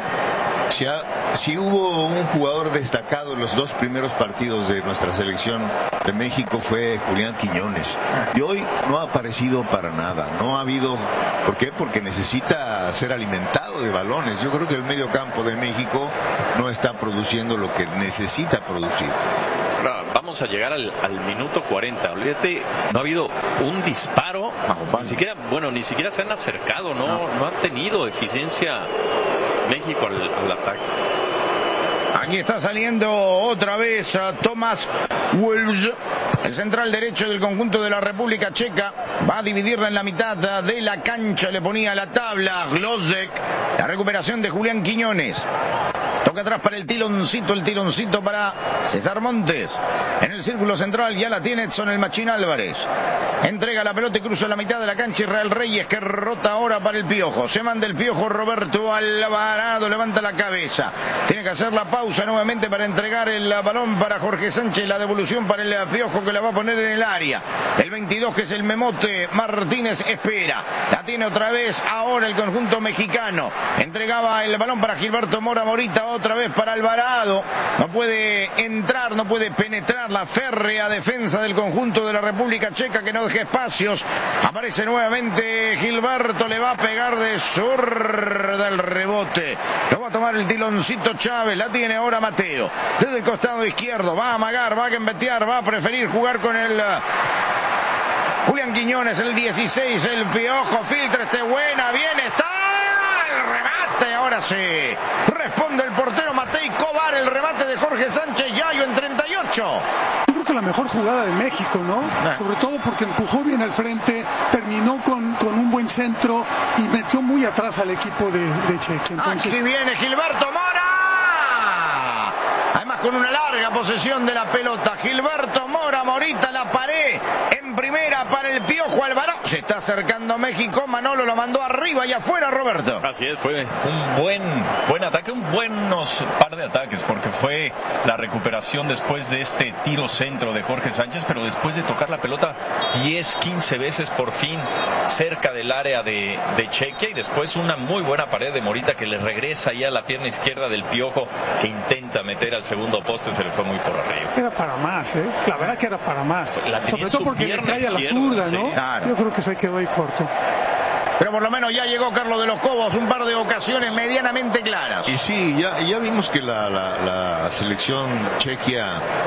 si hubo un jugador destacado en los 2 primeros partidos de nuestra selección de México fue Julián Quiñones. Y hoy no ha aparecido para nada. No ha habido. ¿Por qué? Porque necesita ser alimentado de balones. Yo creo que el medio campo de México no está produciendo lo que necesita producir. Vamos a llegar al minuto 40. Olvídate, no ha habido un disparo. Ni siquiera se han acercado. No han tenido eficiencia México al ataque. Aquí está saliendo otra vez a Thomas Wolves, el central derecho del conjunto de la República Checa. Va a dividirla en la mitad de la cancha. Le ponía la tabla Glosek. La recuperación de Julián Quiñones. Toca atrás para el tiloncito para César Montes. En el círculo central ya la tiene Edson el Machín Álvarez. Entrega la pelota y cruza la mitad de la cancha Israel Reyes, que rota ahora para el Piojo. Se manda el Piojo Roberto Alvarado, levanta la cabeza. Tiene que hacer la pausa nuevamente para entregar el balón para Jorge Sánchez. La devolución para el Piojo, que la va a poner en el área. El 22, que es el Memote Martínez, espera. La tiene otra vez ahora el conjunto mexicano. Entregaba el balón para Gilberto Mora Morita. Otra vez para Alvarado. No puede entrar, no puede penetrar la férrea defensa del conjunto de la República Checa, que no deja espacios. Aparece nuevamente Gilberto, le va a pegar de zurda el rebote. Lo va a tomar el tiloncito Chávez. La tiene ahora Mateo. Desde el costado izquierdo. Va a amagar, va a gambetear, va a preferir jugar con el Julián Quiñones, el 16. El Piojo filtra, buena, bien está. El remate, ahora sí. Responde el portero Matej Kovar, el remate de Jorge Sánchez Yayo en 38. Yo creo que la mejor jugada de México, ¿no? Sobre todo porque empujó bien al frente, terminó con un buen centro y metió muy atrás al equipo de Chequia. Entonces... Aquí viene Gilberto Mora. Además con una larga posesión de la pelota. Gilberto Mora, Morita, la pared en primera para el Piojo Alvarado. Se está acercando México. Manolo lo mandó arriba y afuera, Roberto. Así es, fue un buen ataque, un buenos par de ataques, porque fue la recuperación después de este tiro centro de Jorge Sánchez, pero después de tocar la pelota 10-15 veces por fin cerca del área de Chequia, y después una muy buena pared de Morita que le regresa ahí a la pierna izquierda del Piojo, que intenta meter al segundo poste, se le fue muy por arriba. Era para más, la verdad que era para más. Sobre todo porque le cae a la zurda, ¿no? Sí, claro. Yo creo que se quedó ahí corto. Pero por lo menos ya llegó Carlos de los Cobos, un par de ocasiones medianamente claras. Y sí, ya vimos que la selección chequia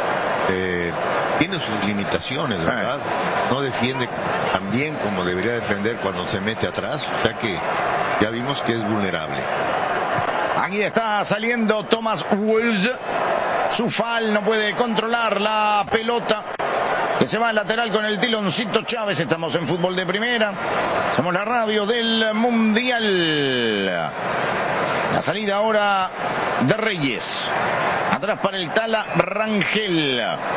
tiene sus limitaciones, ¿verdad? No defiende tan bien como debería defender cuando se mete atrás, o sea que ya vimos que es vulnerable. Aquí está saliendo Thomas Wolves. Zufal no puede controlar la pelota, que se va al lateral con el tiloncito Chávez. Estamos en Fútbol de Primera. Somos la radio del Mundial. La salida ahora de Reyes. Atrás para el Tala Rangel.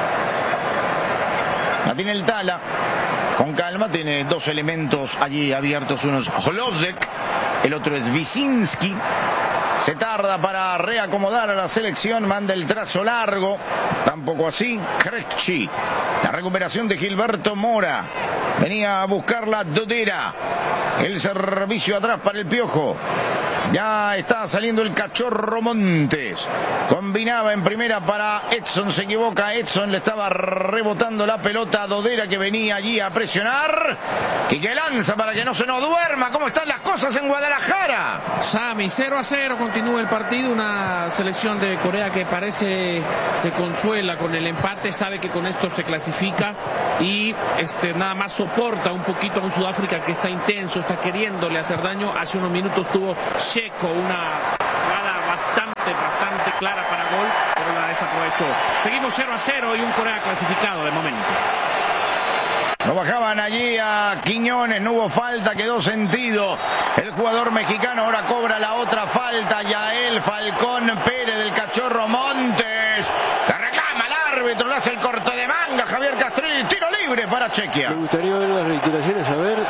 La tiene el Tala. Con calma, tiene dos elementos allí abiertos. Uno es Hlozek, el otro es Wyszynski. Se tarda para reacomodar a la selección, manda el trazo largo, tampoco así, Krejci. La recuperación de Gilberto Mora, venía a buscar la Dodera, el servicio atrás para el Piojo. Ya está saliendo el Cachorro Montes. Combinaba en primera para Edson, se equivoca Edson, le estaba rebotando la pelota a Dodera que venía allí a presionar. Y que lanza para que no se nos duerma. ¿Cómo están las cosas en Guadalajara? Sami, 0-0 continúa el partido. Una selección de Corea que parece se consuela con el empate, sabe que con esto se clasifica y nada más soporta un poquito a un Sudáfrica que está intenso, está queriéndole hacer daño. Hace unos minutos tuvo Checo una jugada bastante clara para gol, pero la desaprovechó. Seguimos 0-0 y un Corea clasificado de momento. Lo bajaban allí a Quiñones, no hubo falta, quedó sentido. El jugador mexicano ahora cobra la otra falta. Yael Falcón Pérez del Cachorro Montes. Que reclama el árbitro, le hace el corte de manga. Javier Castrilli, tiro libre para Chequia. Me gustaría ver las reiteraciones, a ver.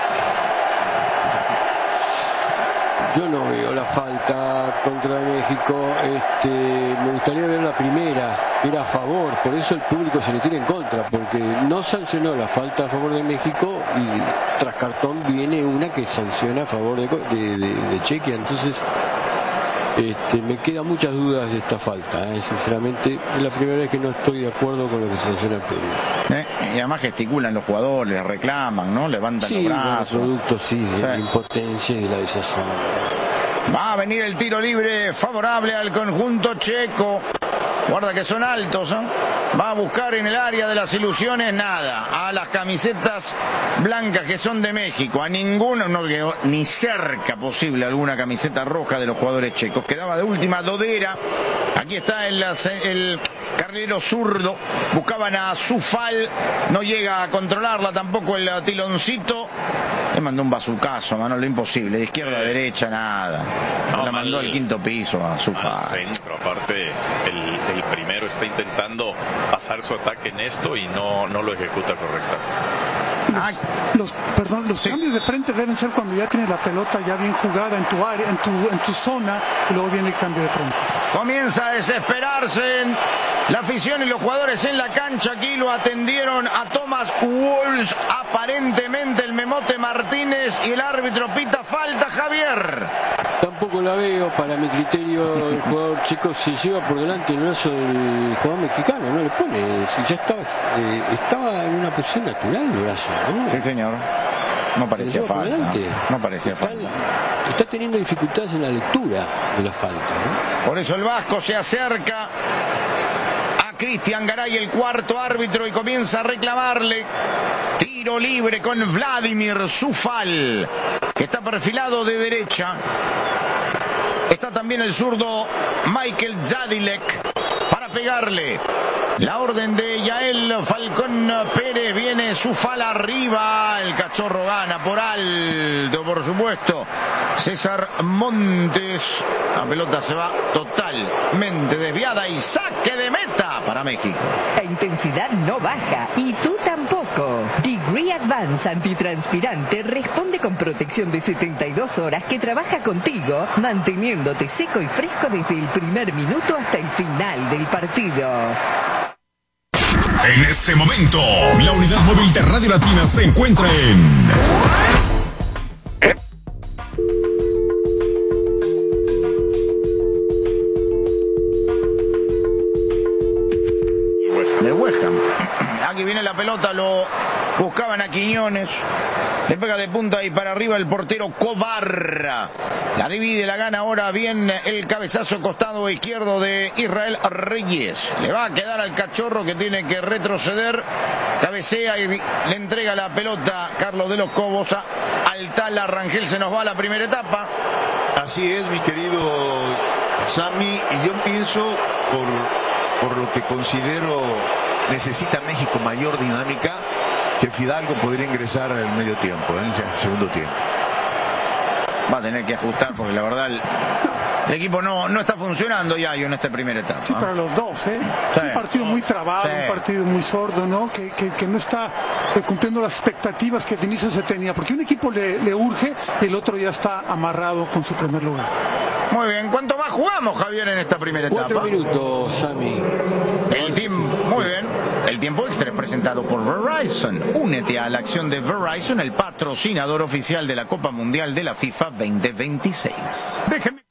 Yo no veo la falta contra México. Me gustaría ver la primera, que era a favor. Por eso el público se le tiene en contra, porque no sancionó la falta a favor de México y tras cartón viene una que sanciona a favor de Chequia. Entonces me quedan muchas dudas de esta falta. Sinceramente, es la primera vez que no estoy de acuerdo con lo que sanciona Pérez. Y además gesticulan los jugadores, reclaman, ¿no? Levantan los brazos. Producto, de la impotencia y de la desazón. Va a venir el tiro libre favorable al conjunto checo. Guarda que son altos, ¿eh? Va a buscar en el área de las ilusiones nada. A las camisetas blancas que son de México. A ninguno, no quedó ni cerca posible alguna camiseta roja de los jugadores checos. Quedaba de última Dodera. Aquí está el carrilero zurdo. Buscaban a Zufal. No llega a controlarla tampoco el tiloncito. Le mandó un bazucazo, Manolo, imposible. De izquierda a derecha, nada. La mandó al quinto piso a Zufal. Centro, aparte, el primero está intentando pasar su ataque en esto y no lo ejecuta correctamente. Los cambios de frente deben ser cuando ya tienes la pelota ya bien jugada en tu área, en tu zona, y luego viene el cambio de frente. Comienza a desesperarse la afición y los jugadores en la cancha. Aquí lo atendieron a Thomas Wolves, aparentemente el Memote Martínez, y el árbitro pita falta. Javier. Tampoco la veo, para mi criterio. El jugador checo se lleva por delante el brazo del jugador mexicano, no le pone. Si ya estaba en una posición natural el brazo, ¿no? Sí, señor. No parecía falta. No parecía falta. Está teniendo dificultades en la lectura de la falta, ¿no? Por eso el vasco se acerca a Cristian Garay, el cuarto árbitro, y comienza a reclamarle. Tiro libre con Vladimir Zufal, que está perfilado de derecha. Está también el zurdo Michael Zadilek para pegarle. La orden de Yael Falcón Pérez, viene Zufal arriba, el Cachorro gana por alto, por supuesto. César Montes, la pelota se va totalmente desviada y saque de meta para México. La intensidad no baja y tú tampoco. Degree Advance antitranspirante responde con protección de 72 horas que trabaja contigo, manteniéndote seco y fresco desde el primer minuto hasta el final del partido. En este momento, la unidad móvil de Radio Latina se encuentra en... Del West Ham. Aquí viene la pelota, lo buscaban a Quiñones. Le pega de punta y para arriba el portero Cobarra. La divide, la gana ahora bien el cabezazo costado izquierdo de Israel Reyes. Le va a quedar al Cachorro, que tiene que retroceder. Cabecea y le entrega la pelota Carlos de los Cobos al Tala Rangel. Se nos va la primera etapa. Así es, mi querido Sammy, y yo pienso, por lo que considero necesita México mayor dinámica, que Fidalgo podría ingresar en el medio tiempo, en el segundo tiempo. Va a tener que ajustar, porque la verdad El equipo no está funcionando ya en esta primera etapa. Sí, para los dos, ¿eh? Sí. Es un partido muy trabado, Sí. un partido muy sordo, ¿no? Que no está cumpliendo las expectativas que de inicio se tenía, porque un equipo le urge y el otro ya está amarrado con su primer lugar. Muy bien, ¿cuánto más jugamos, Javier, en esta primera etapa? 4 minutos, Sammy. Muy bien. El tiempo extra es presentado por Verizon. Únete a la acción de Verizon, el patrocinador oficial de la Copa Mundial de la FIFA 2026. Déjeme.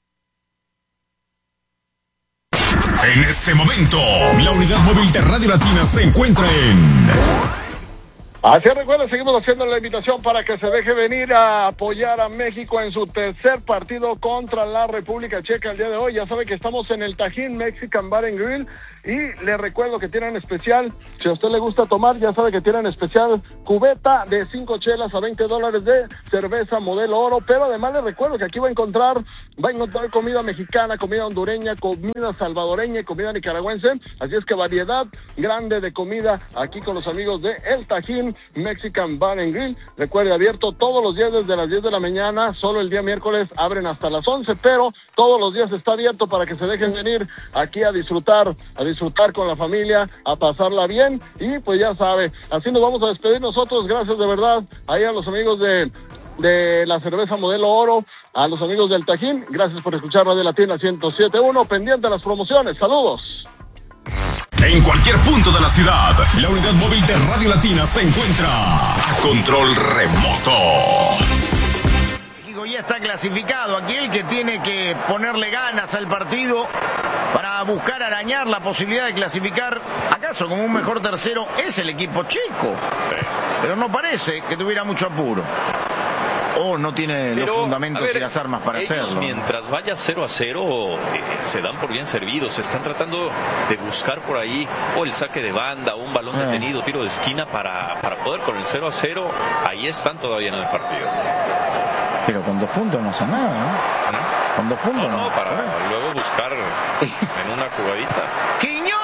En este momento, la unidad móvil de Radio Latina se encuentra en... Así recuerden, seguimos haciendo la invitación para que se deje venir a apoyar a México en su tercer partido contra la República Checa el día de hoy. Ya sabe que estamos en el Tajín Mexican Bar and Grill y le recuerdo que tienen especial, si a usted le gusta tomar, ya sabe que tienen especial cubeta de 5 chelas a $20 de cerveza modelo oro, pero además le recuerdo que aquí va a encontrar comida mexicana, comida hondureña, comida salvadoreña y comida nicaragüense, así es que variedad grande de comida aquí con los amigos de El Tajín Mexican Bar and Grill. Recuerde, abierto todos los días desde las 10 de la mañana, solo el día miércoles abren hasta las 11, pero todos los días está abierto para que se dejen venir aquí a disfrutar con la familia, a pasarla bien, y pues ya sabe, así nos vamos a despedir nosotros. Gracias de verdad ahí a los amigos de la cerveza modelo oro, a los amigos del Tajín, gracias por escuchar Radio Latina 107.1, pendiente de las promociones, saludos. En cualquier punto de la ciudad, la unidad móvil de Radio Latina se encuentra a control remoto. México ya está clasificado. Aquí el que tiene que ponerle ganas al partido para buscar arañar la posibilidad de clasificar, acaso como un mejor tercero, es el equipo checo. Pero no parece que tuviera mucho apuro. O no tiene los fundamentos y las armas para hacerlo. Mientras vaya 0-0, se dan por bien servidos. Se están tratando de buscar por ahí o el saque de banda, un balón detenido, tiro de esquina para poder con el 0-0. Ahí están todavía en el partido. Pero con 2 puntos no hacen nada, ¿no? Con 2 puntos no, para luego buscar en una jugadita. ¡Quiñones!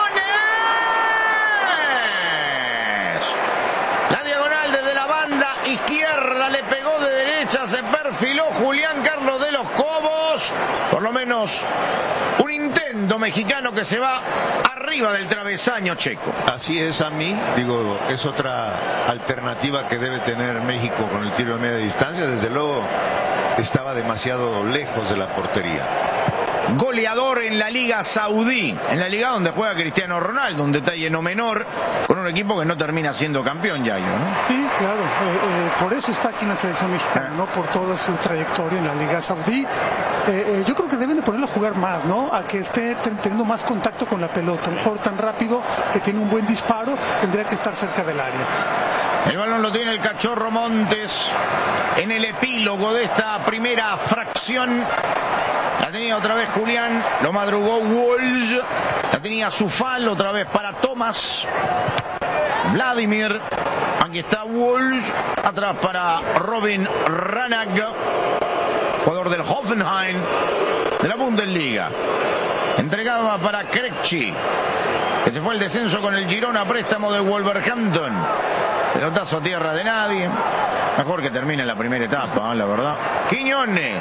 La diagonal desde la banda izquierda le pegó de derecha, se perfiló Julián Carlos de los Cobos. Por lo menos un intento mexicano que se va arriba del travesaño checo. Así es, a mí, digo, es otra alternativa que debe tener México con el tiro de media distancia. Desde luego estaba demasiado lejos de la portería. Goleador en la Liga Saudí, en la liga donde juega Cristiano Ronaldo, un detalle no menor, con un equipo que no termina siendo campeón, Yayo, ¿no? Sí, claro, por eso está aquí en la selección mexicana, ¿no? Por toda su trayectoria en la Liga Saudí. Yo creo que deben de ponerlo a jugar más, ¿no? A que esté teniendo más contacto con la pelota. Un jugador tan rápido que tiene un buen disparo, tendría que estar cerca del área. El balón lo tiene el Cachorro Montes en el epílogo de esta primera fracción. La tenía otra vez Julián, lo madrugó Walsh, la tenía Zufal, otra vez para Tomás, Vladimir, aquí está Walsh, atrás para Robin Ranag, jugador del Hoffenheim, de la Bundesliga, entregaba para Krejci, que se fue el descenso con el Girona, préstamo del Wolverhampton, pelotazo a tierra de nadie, mejor que termine la primera etapa, la verdad. Quiñones.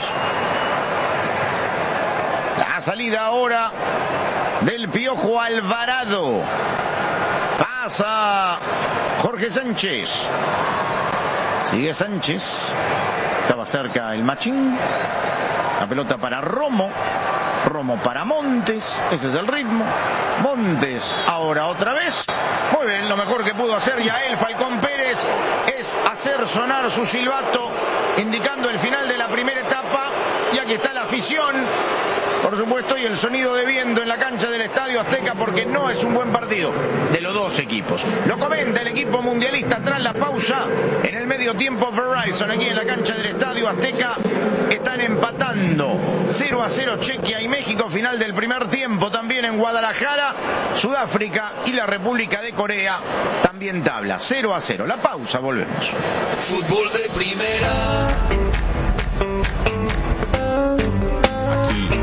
La salida ahora del Piojo Alvarado. Pasa Jorge Sánchez. Sigue Sánchez. Estaba cerca el Machín. La pelota para Romo. Romo para Montes. Ese es el ritmo. Montes ahora otra vez. Muy bien, lo mejor que pudo hacer ya él, Falcón Pérez, es hacer sonar su silbato indicando el final de la primera etapa. Y aquí está la afición, por supuesto, y el sonido de viento en la cancha del Estadio Azteca, porque no es un buen partido de los dos equipos. Lo comenta el equipo mundialista tras la pausa. En el medio tiempo, Verizon, aquí en la cancha del Estadio Azteca, están empatando 0-0 Chequia y México, final del primer tiempo. También en Guadalajara, Sudáfrica y la República de Corea también tabla 0-0. La pausa, volvemos. Fútbol de primera. Aquí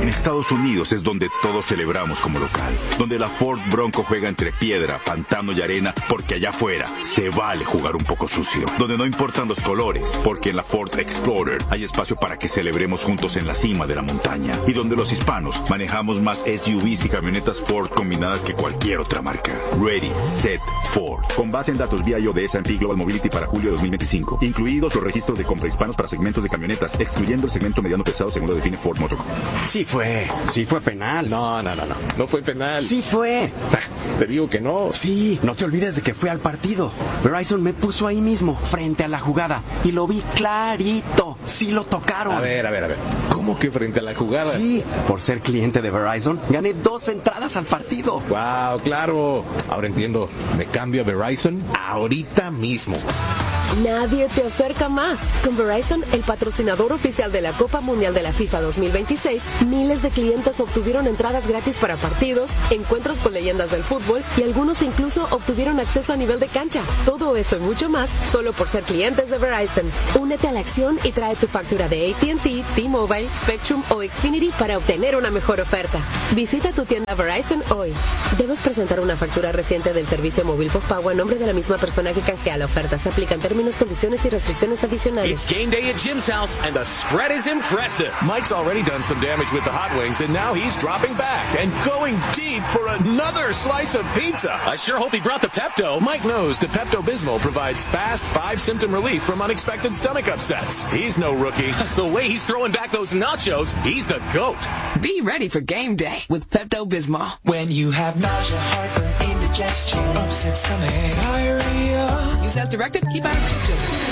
En Estados Unidos es donde todos celebramos como local, donde la Ford Bronco juega entre piedra, pantano y arena, porque allá afuera se vale jugar un poco sucio, donde no importan los colores, porque en la Ford Explorer hay espacio para que celebremos juntos en la cima de la montaña, y donde los hispanos manejamos más SUVs y camionetas Ford combinadas que cualquier otra marca. Ready, Set, Ford. Con base en datos BIO de S&P Global Mobility para julio de 2025, incluidos los registros de compra hispanos para segmentos de camionetas, excluyendo el segmento mediano pesado según lo define Ford Motor Company. Sí fue penal. No fue penal. Sí fue. Te digo que no. Sí, no te olvides de que fue al partido. Verizon me puso ahí mismo, frente a la jugada, y lo vi clarito. Sí lo tocaron. A ver. ¿Cómo que frente a la jugada? Sí, por ser cliente de Verizon, gané 2 entradas al partido. Wow, claro. Ahora entiendo. Me cambio a Verizon ahorita mismo. Nadie te acerca más. Con Verizon, el patrocinador oficial de la Copa Mundial de la FIFA 2026, miles de clientes obtuvieron entradas gratis para partidos, encuentros con leyendas del fútbol y algunos incluso obtuvieron acceso a nivel de cancha. Todo eso y mucho más solo por ser clientes de Verizon. Únete a la acción y trae tu factura de AT&T, T-Mobile, Spectrum o Xfinity para obtener una mejor oferta. Visita tu tienda Verizon hoy. Debes presentar una factura reciente del servicio móvil postpago a nombre de la misma persona que canjea la oferta. Se aplican términos, condiciones y restricciones adicionales. It's game day at Jim's house, and the spread is impressive. Mike's already done some damage with the hot wings, and now he's dropping back and going deep for another slice of pizza. I sure hope he brought the Pepto. Mike knows the Pepto-Bismol provides fast 5-symptom relief from unexpected stomach upsets. He's no rookie. The way he's throwing back those nachos, he's the GOAT. Be ready for game day with Pepto-Bismol. When you have nausea, heartburn, indigestion, upset stomach, diarrhea. Use as directed. Keep out of children.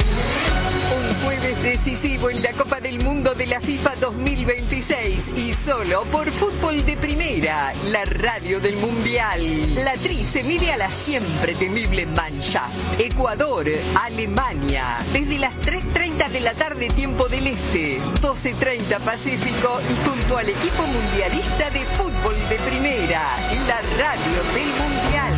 Un jueves decisivo en la Copa del Mundo de la FIFA 2026 y solo por Fútbol de Primera, la radio del Mundial. La Tri se mide a la siempre temible Mannschaft. Ecuador, Alemania, desde las 3:30 de la tarde tiempo del Este, 12:30 Pacífico y junto al equipo mundialista de Fútbol de Primera, la radio del Mundial.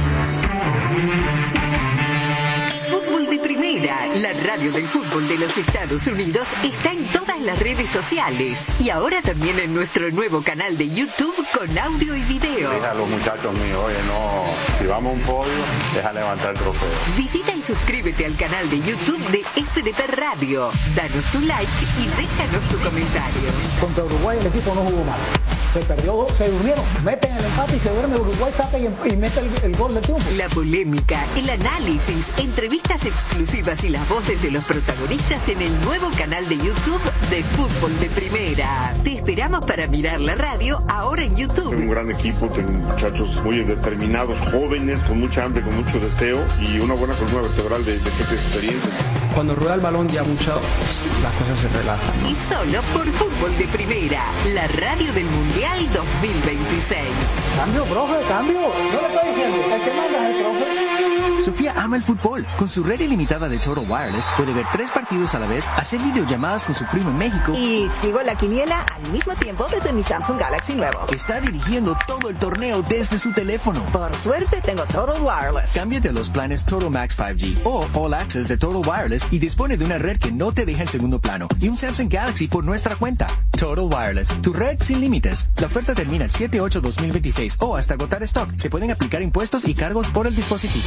Fútbol de Primera, la radio del fútbol de los Estados Unidos, está en todas las redes sociales y ahora también en nuestro nuevo canal de YouTube con audio y video. Deja a los muchachos míos, oye, no, si vamos a un podio, deja levantar el trofeo. Visita y suscríbete al canal de YouTube de FDP Radio. Danos tu like y déjanos tu comentario. Contra Uruguay el equipo no jugó mal. Se perdió, se durmieron, meten el empate y se duerme Uruguay, saca y mete el gol del triunfo. La polémica, el análisis, entrevistas exclusivas y las voces de los protagonistas en el nuevo canal de YouTube de Fútbol de Primera. Te esperamos para mirar la radio ahora en YouTube. Tengo un gran equipo, tengo muchachos muy determinados, jóvenes, con mucha hambre, con mucho deseo y una buena columna vertebral de gente de experiencia. Cuando rueda el balón ya mucho, las cosas se relajan. Y solo por Fútbol de Primera, la radio del Mundial 2026. Cambio, profe, cambio. No le estoy diciendo, el que manda es el profe. Sofía ama el fútbol. Con su red ilimitada de Total Wireless puede ver 3 partidos a la vez, hacer videollamadas con su primo en México. Y sigo la quiniela al mismo tiempo desde mi Samsung Galaxy nuevo. Está dirigiendo todo el torneo desde su teléfono. Por suerte tengo Total Wireless. Cámbiate a los planes Total Max 5G o All Access de Total Wireless y dispone de una red que no te deja en segundo plano y un Samsung Galaxy por nuestra cuenta. Total Wireless, tu red sin límites. La oferta termina el 7/8/2026 o hasta agotar stock. Se pueden aplicar impuestos y cargos por el dispositivo.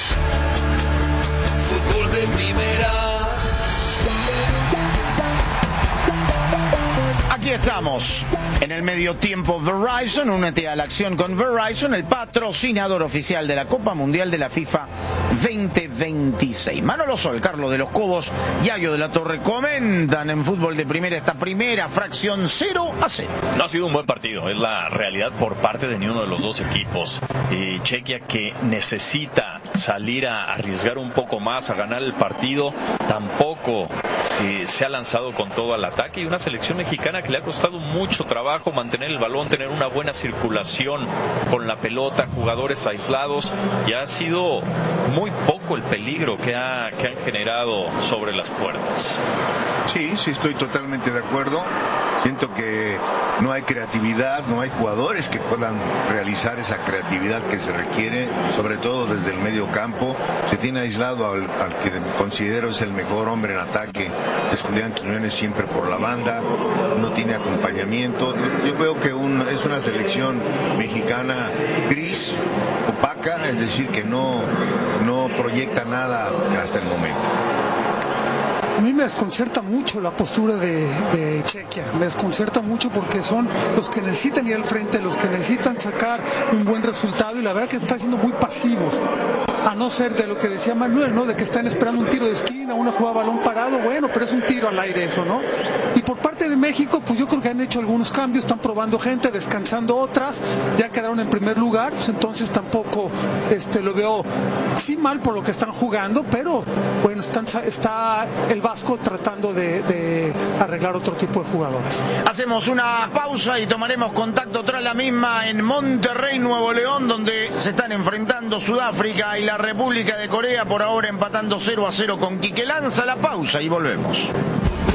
Fútbol de Primera. Aquí estamos, en el medio tiempo Verizon, únete a la acción con Verizon, el patrocinador oficial de la Copa Mundial de la FIFA 2026. Manolo Sol, Carlos de los Cobos, Yayo de la Torre comentan en Fútbol de Primera esta primera fracción 0-0. No ha sido un buen partido, es la realidad por parte de ninguno de los dos equipos. Chequia que necesita salir a arriesgar un poco más, a ganar el partido, tampoco se ha lanzado con todo al ataque, y una selección mexicana que le ha costado mucho trabajo mantener el balón, tener una buena circulación con la pelota, jugadores aislados, y ha sido muy poco poco el peligro que han generado sobre las puertas. Sí, estoy totalmente de acuerdo. Siento que no hay creatividad, no hay jugadores que puedan realizar esa creatividad que se requiere, sobre todo desde el medio campo. Se tiene aislado al que considero es el mejor hombre en ataque, es Julián Quiñones, siempre por la banda, no tiene acompañamiento. Yo veo que es una selección mexicana gris, opaca, es decir, que no proyecta nada hasta el momento. A mí me desconcierta mucho la postura de Chequia, me desconcierta mucho porque son los que necesitan ir al frente, los que necesitan sacar un buen resultado, y la verdad que están siendo muy pasivos, a no ser de lo que decía Manuel, ¿no? De que están esperando un tiro de esquina, una jugada balón parado, bueno, pero es un tiro al aire eso, ¿no? Y por parte de México, pues yo creo que han hecho algunos cambios, están probando gente, descansando otras, ya quedaron en primer lugar, pues entonces tampoco lo veo sí mal por lo que están jugando, pero bueno, está el Vasco tratando de arreglar otro tipo de jugadores. Hacemos una pausa y tomaremos contacto tras la misma en Monterrey, Nuevo León, donde se están enfrentando Sudáfrica y la República de Corea, por ahora empatando 0-0 con Quique. Lanza la pausa y volvemos.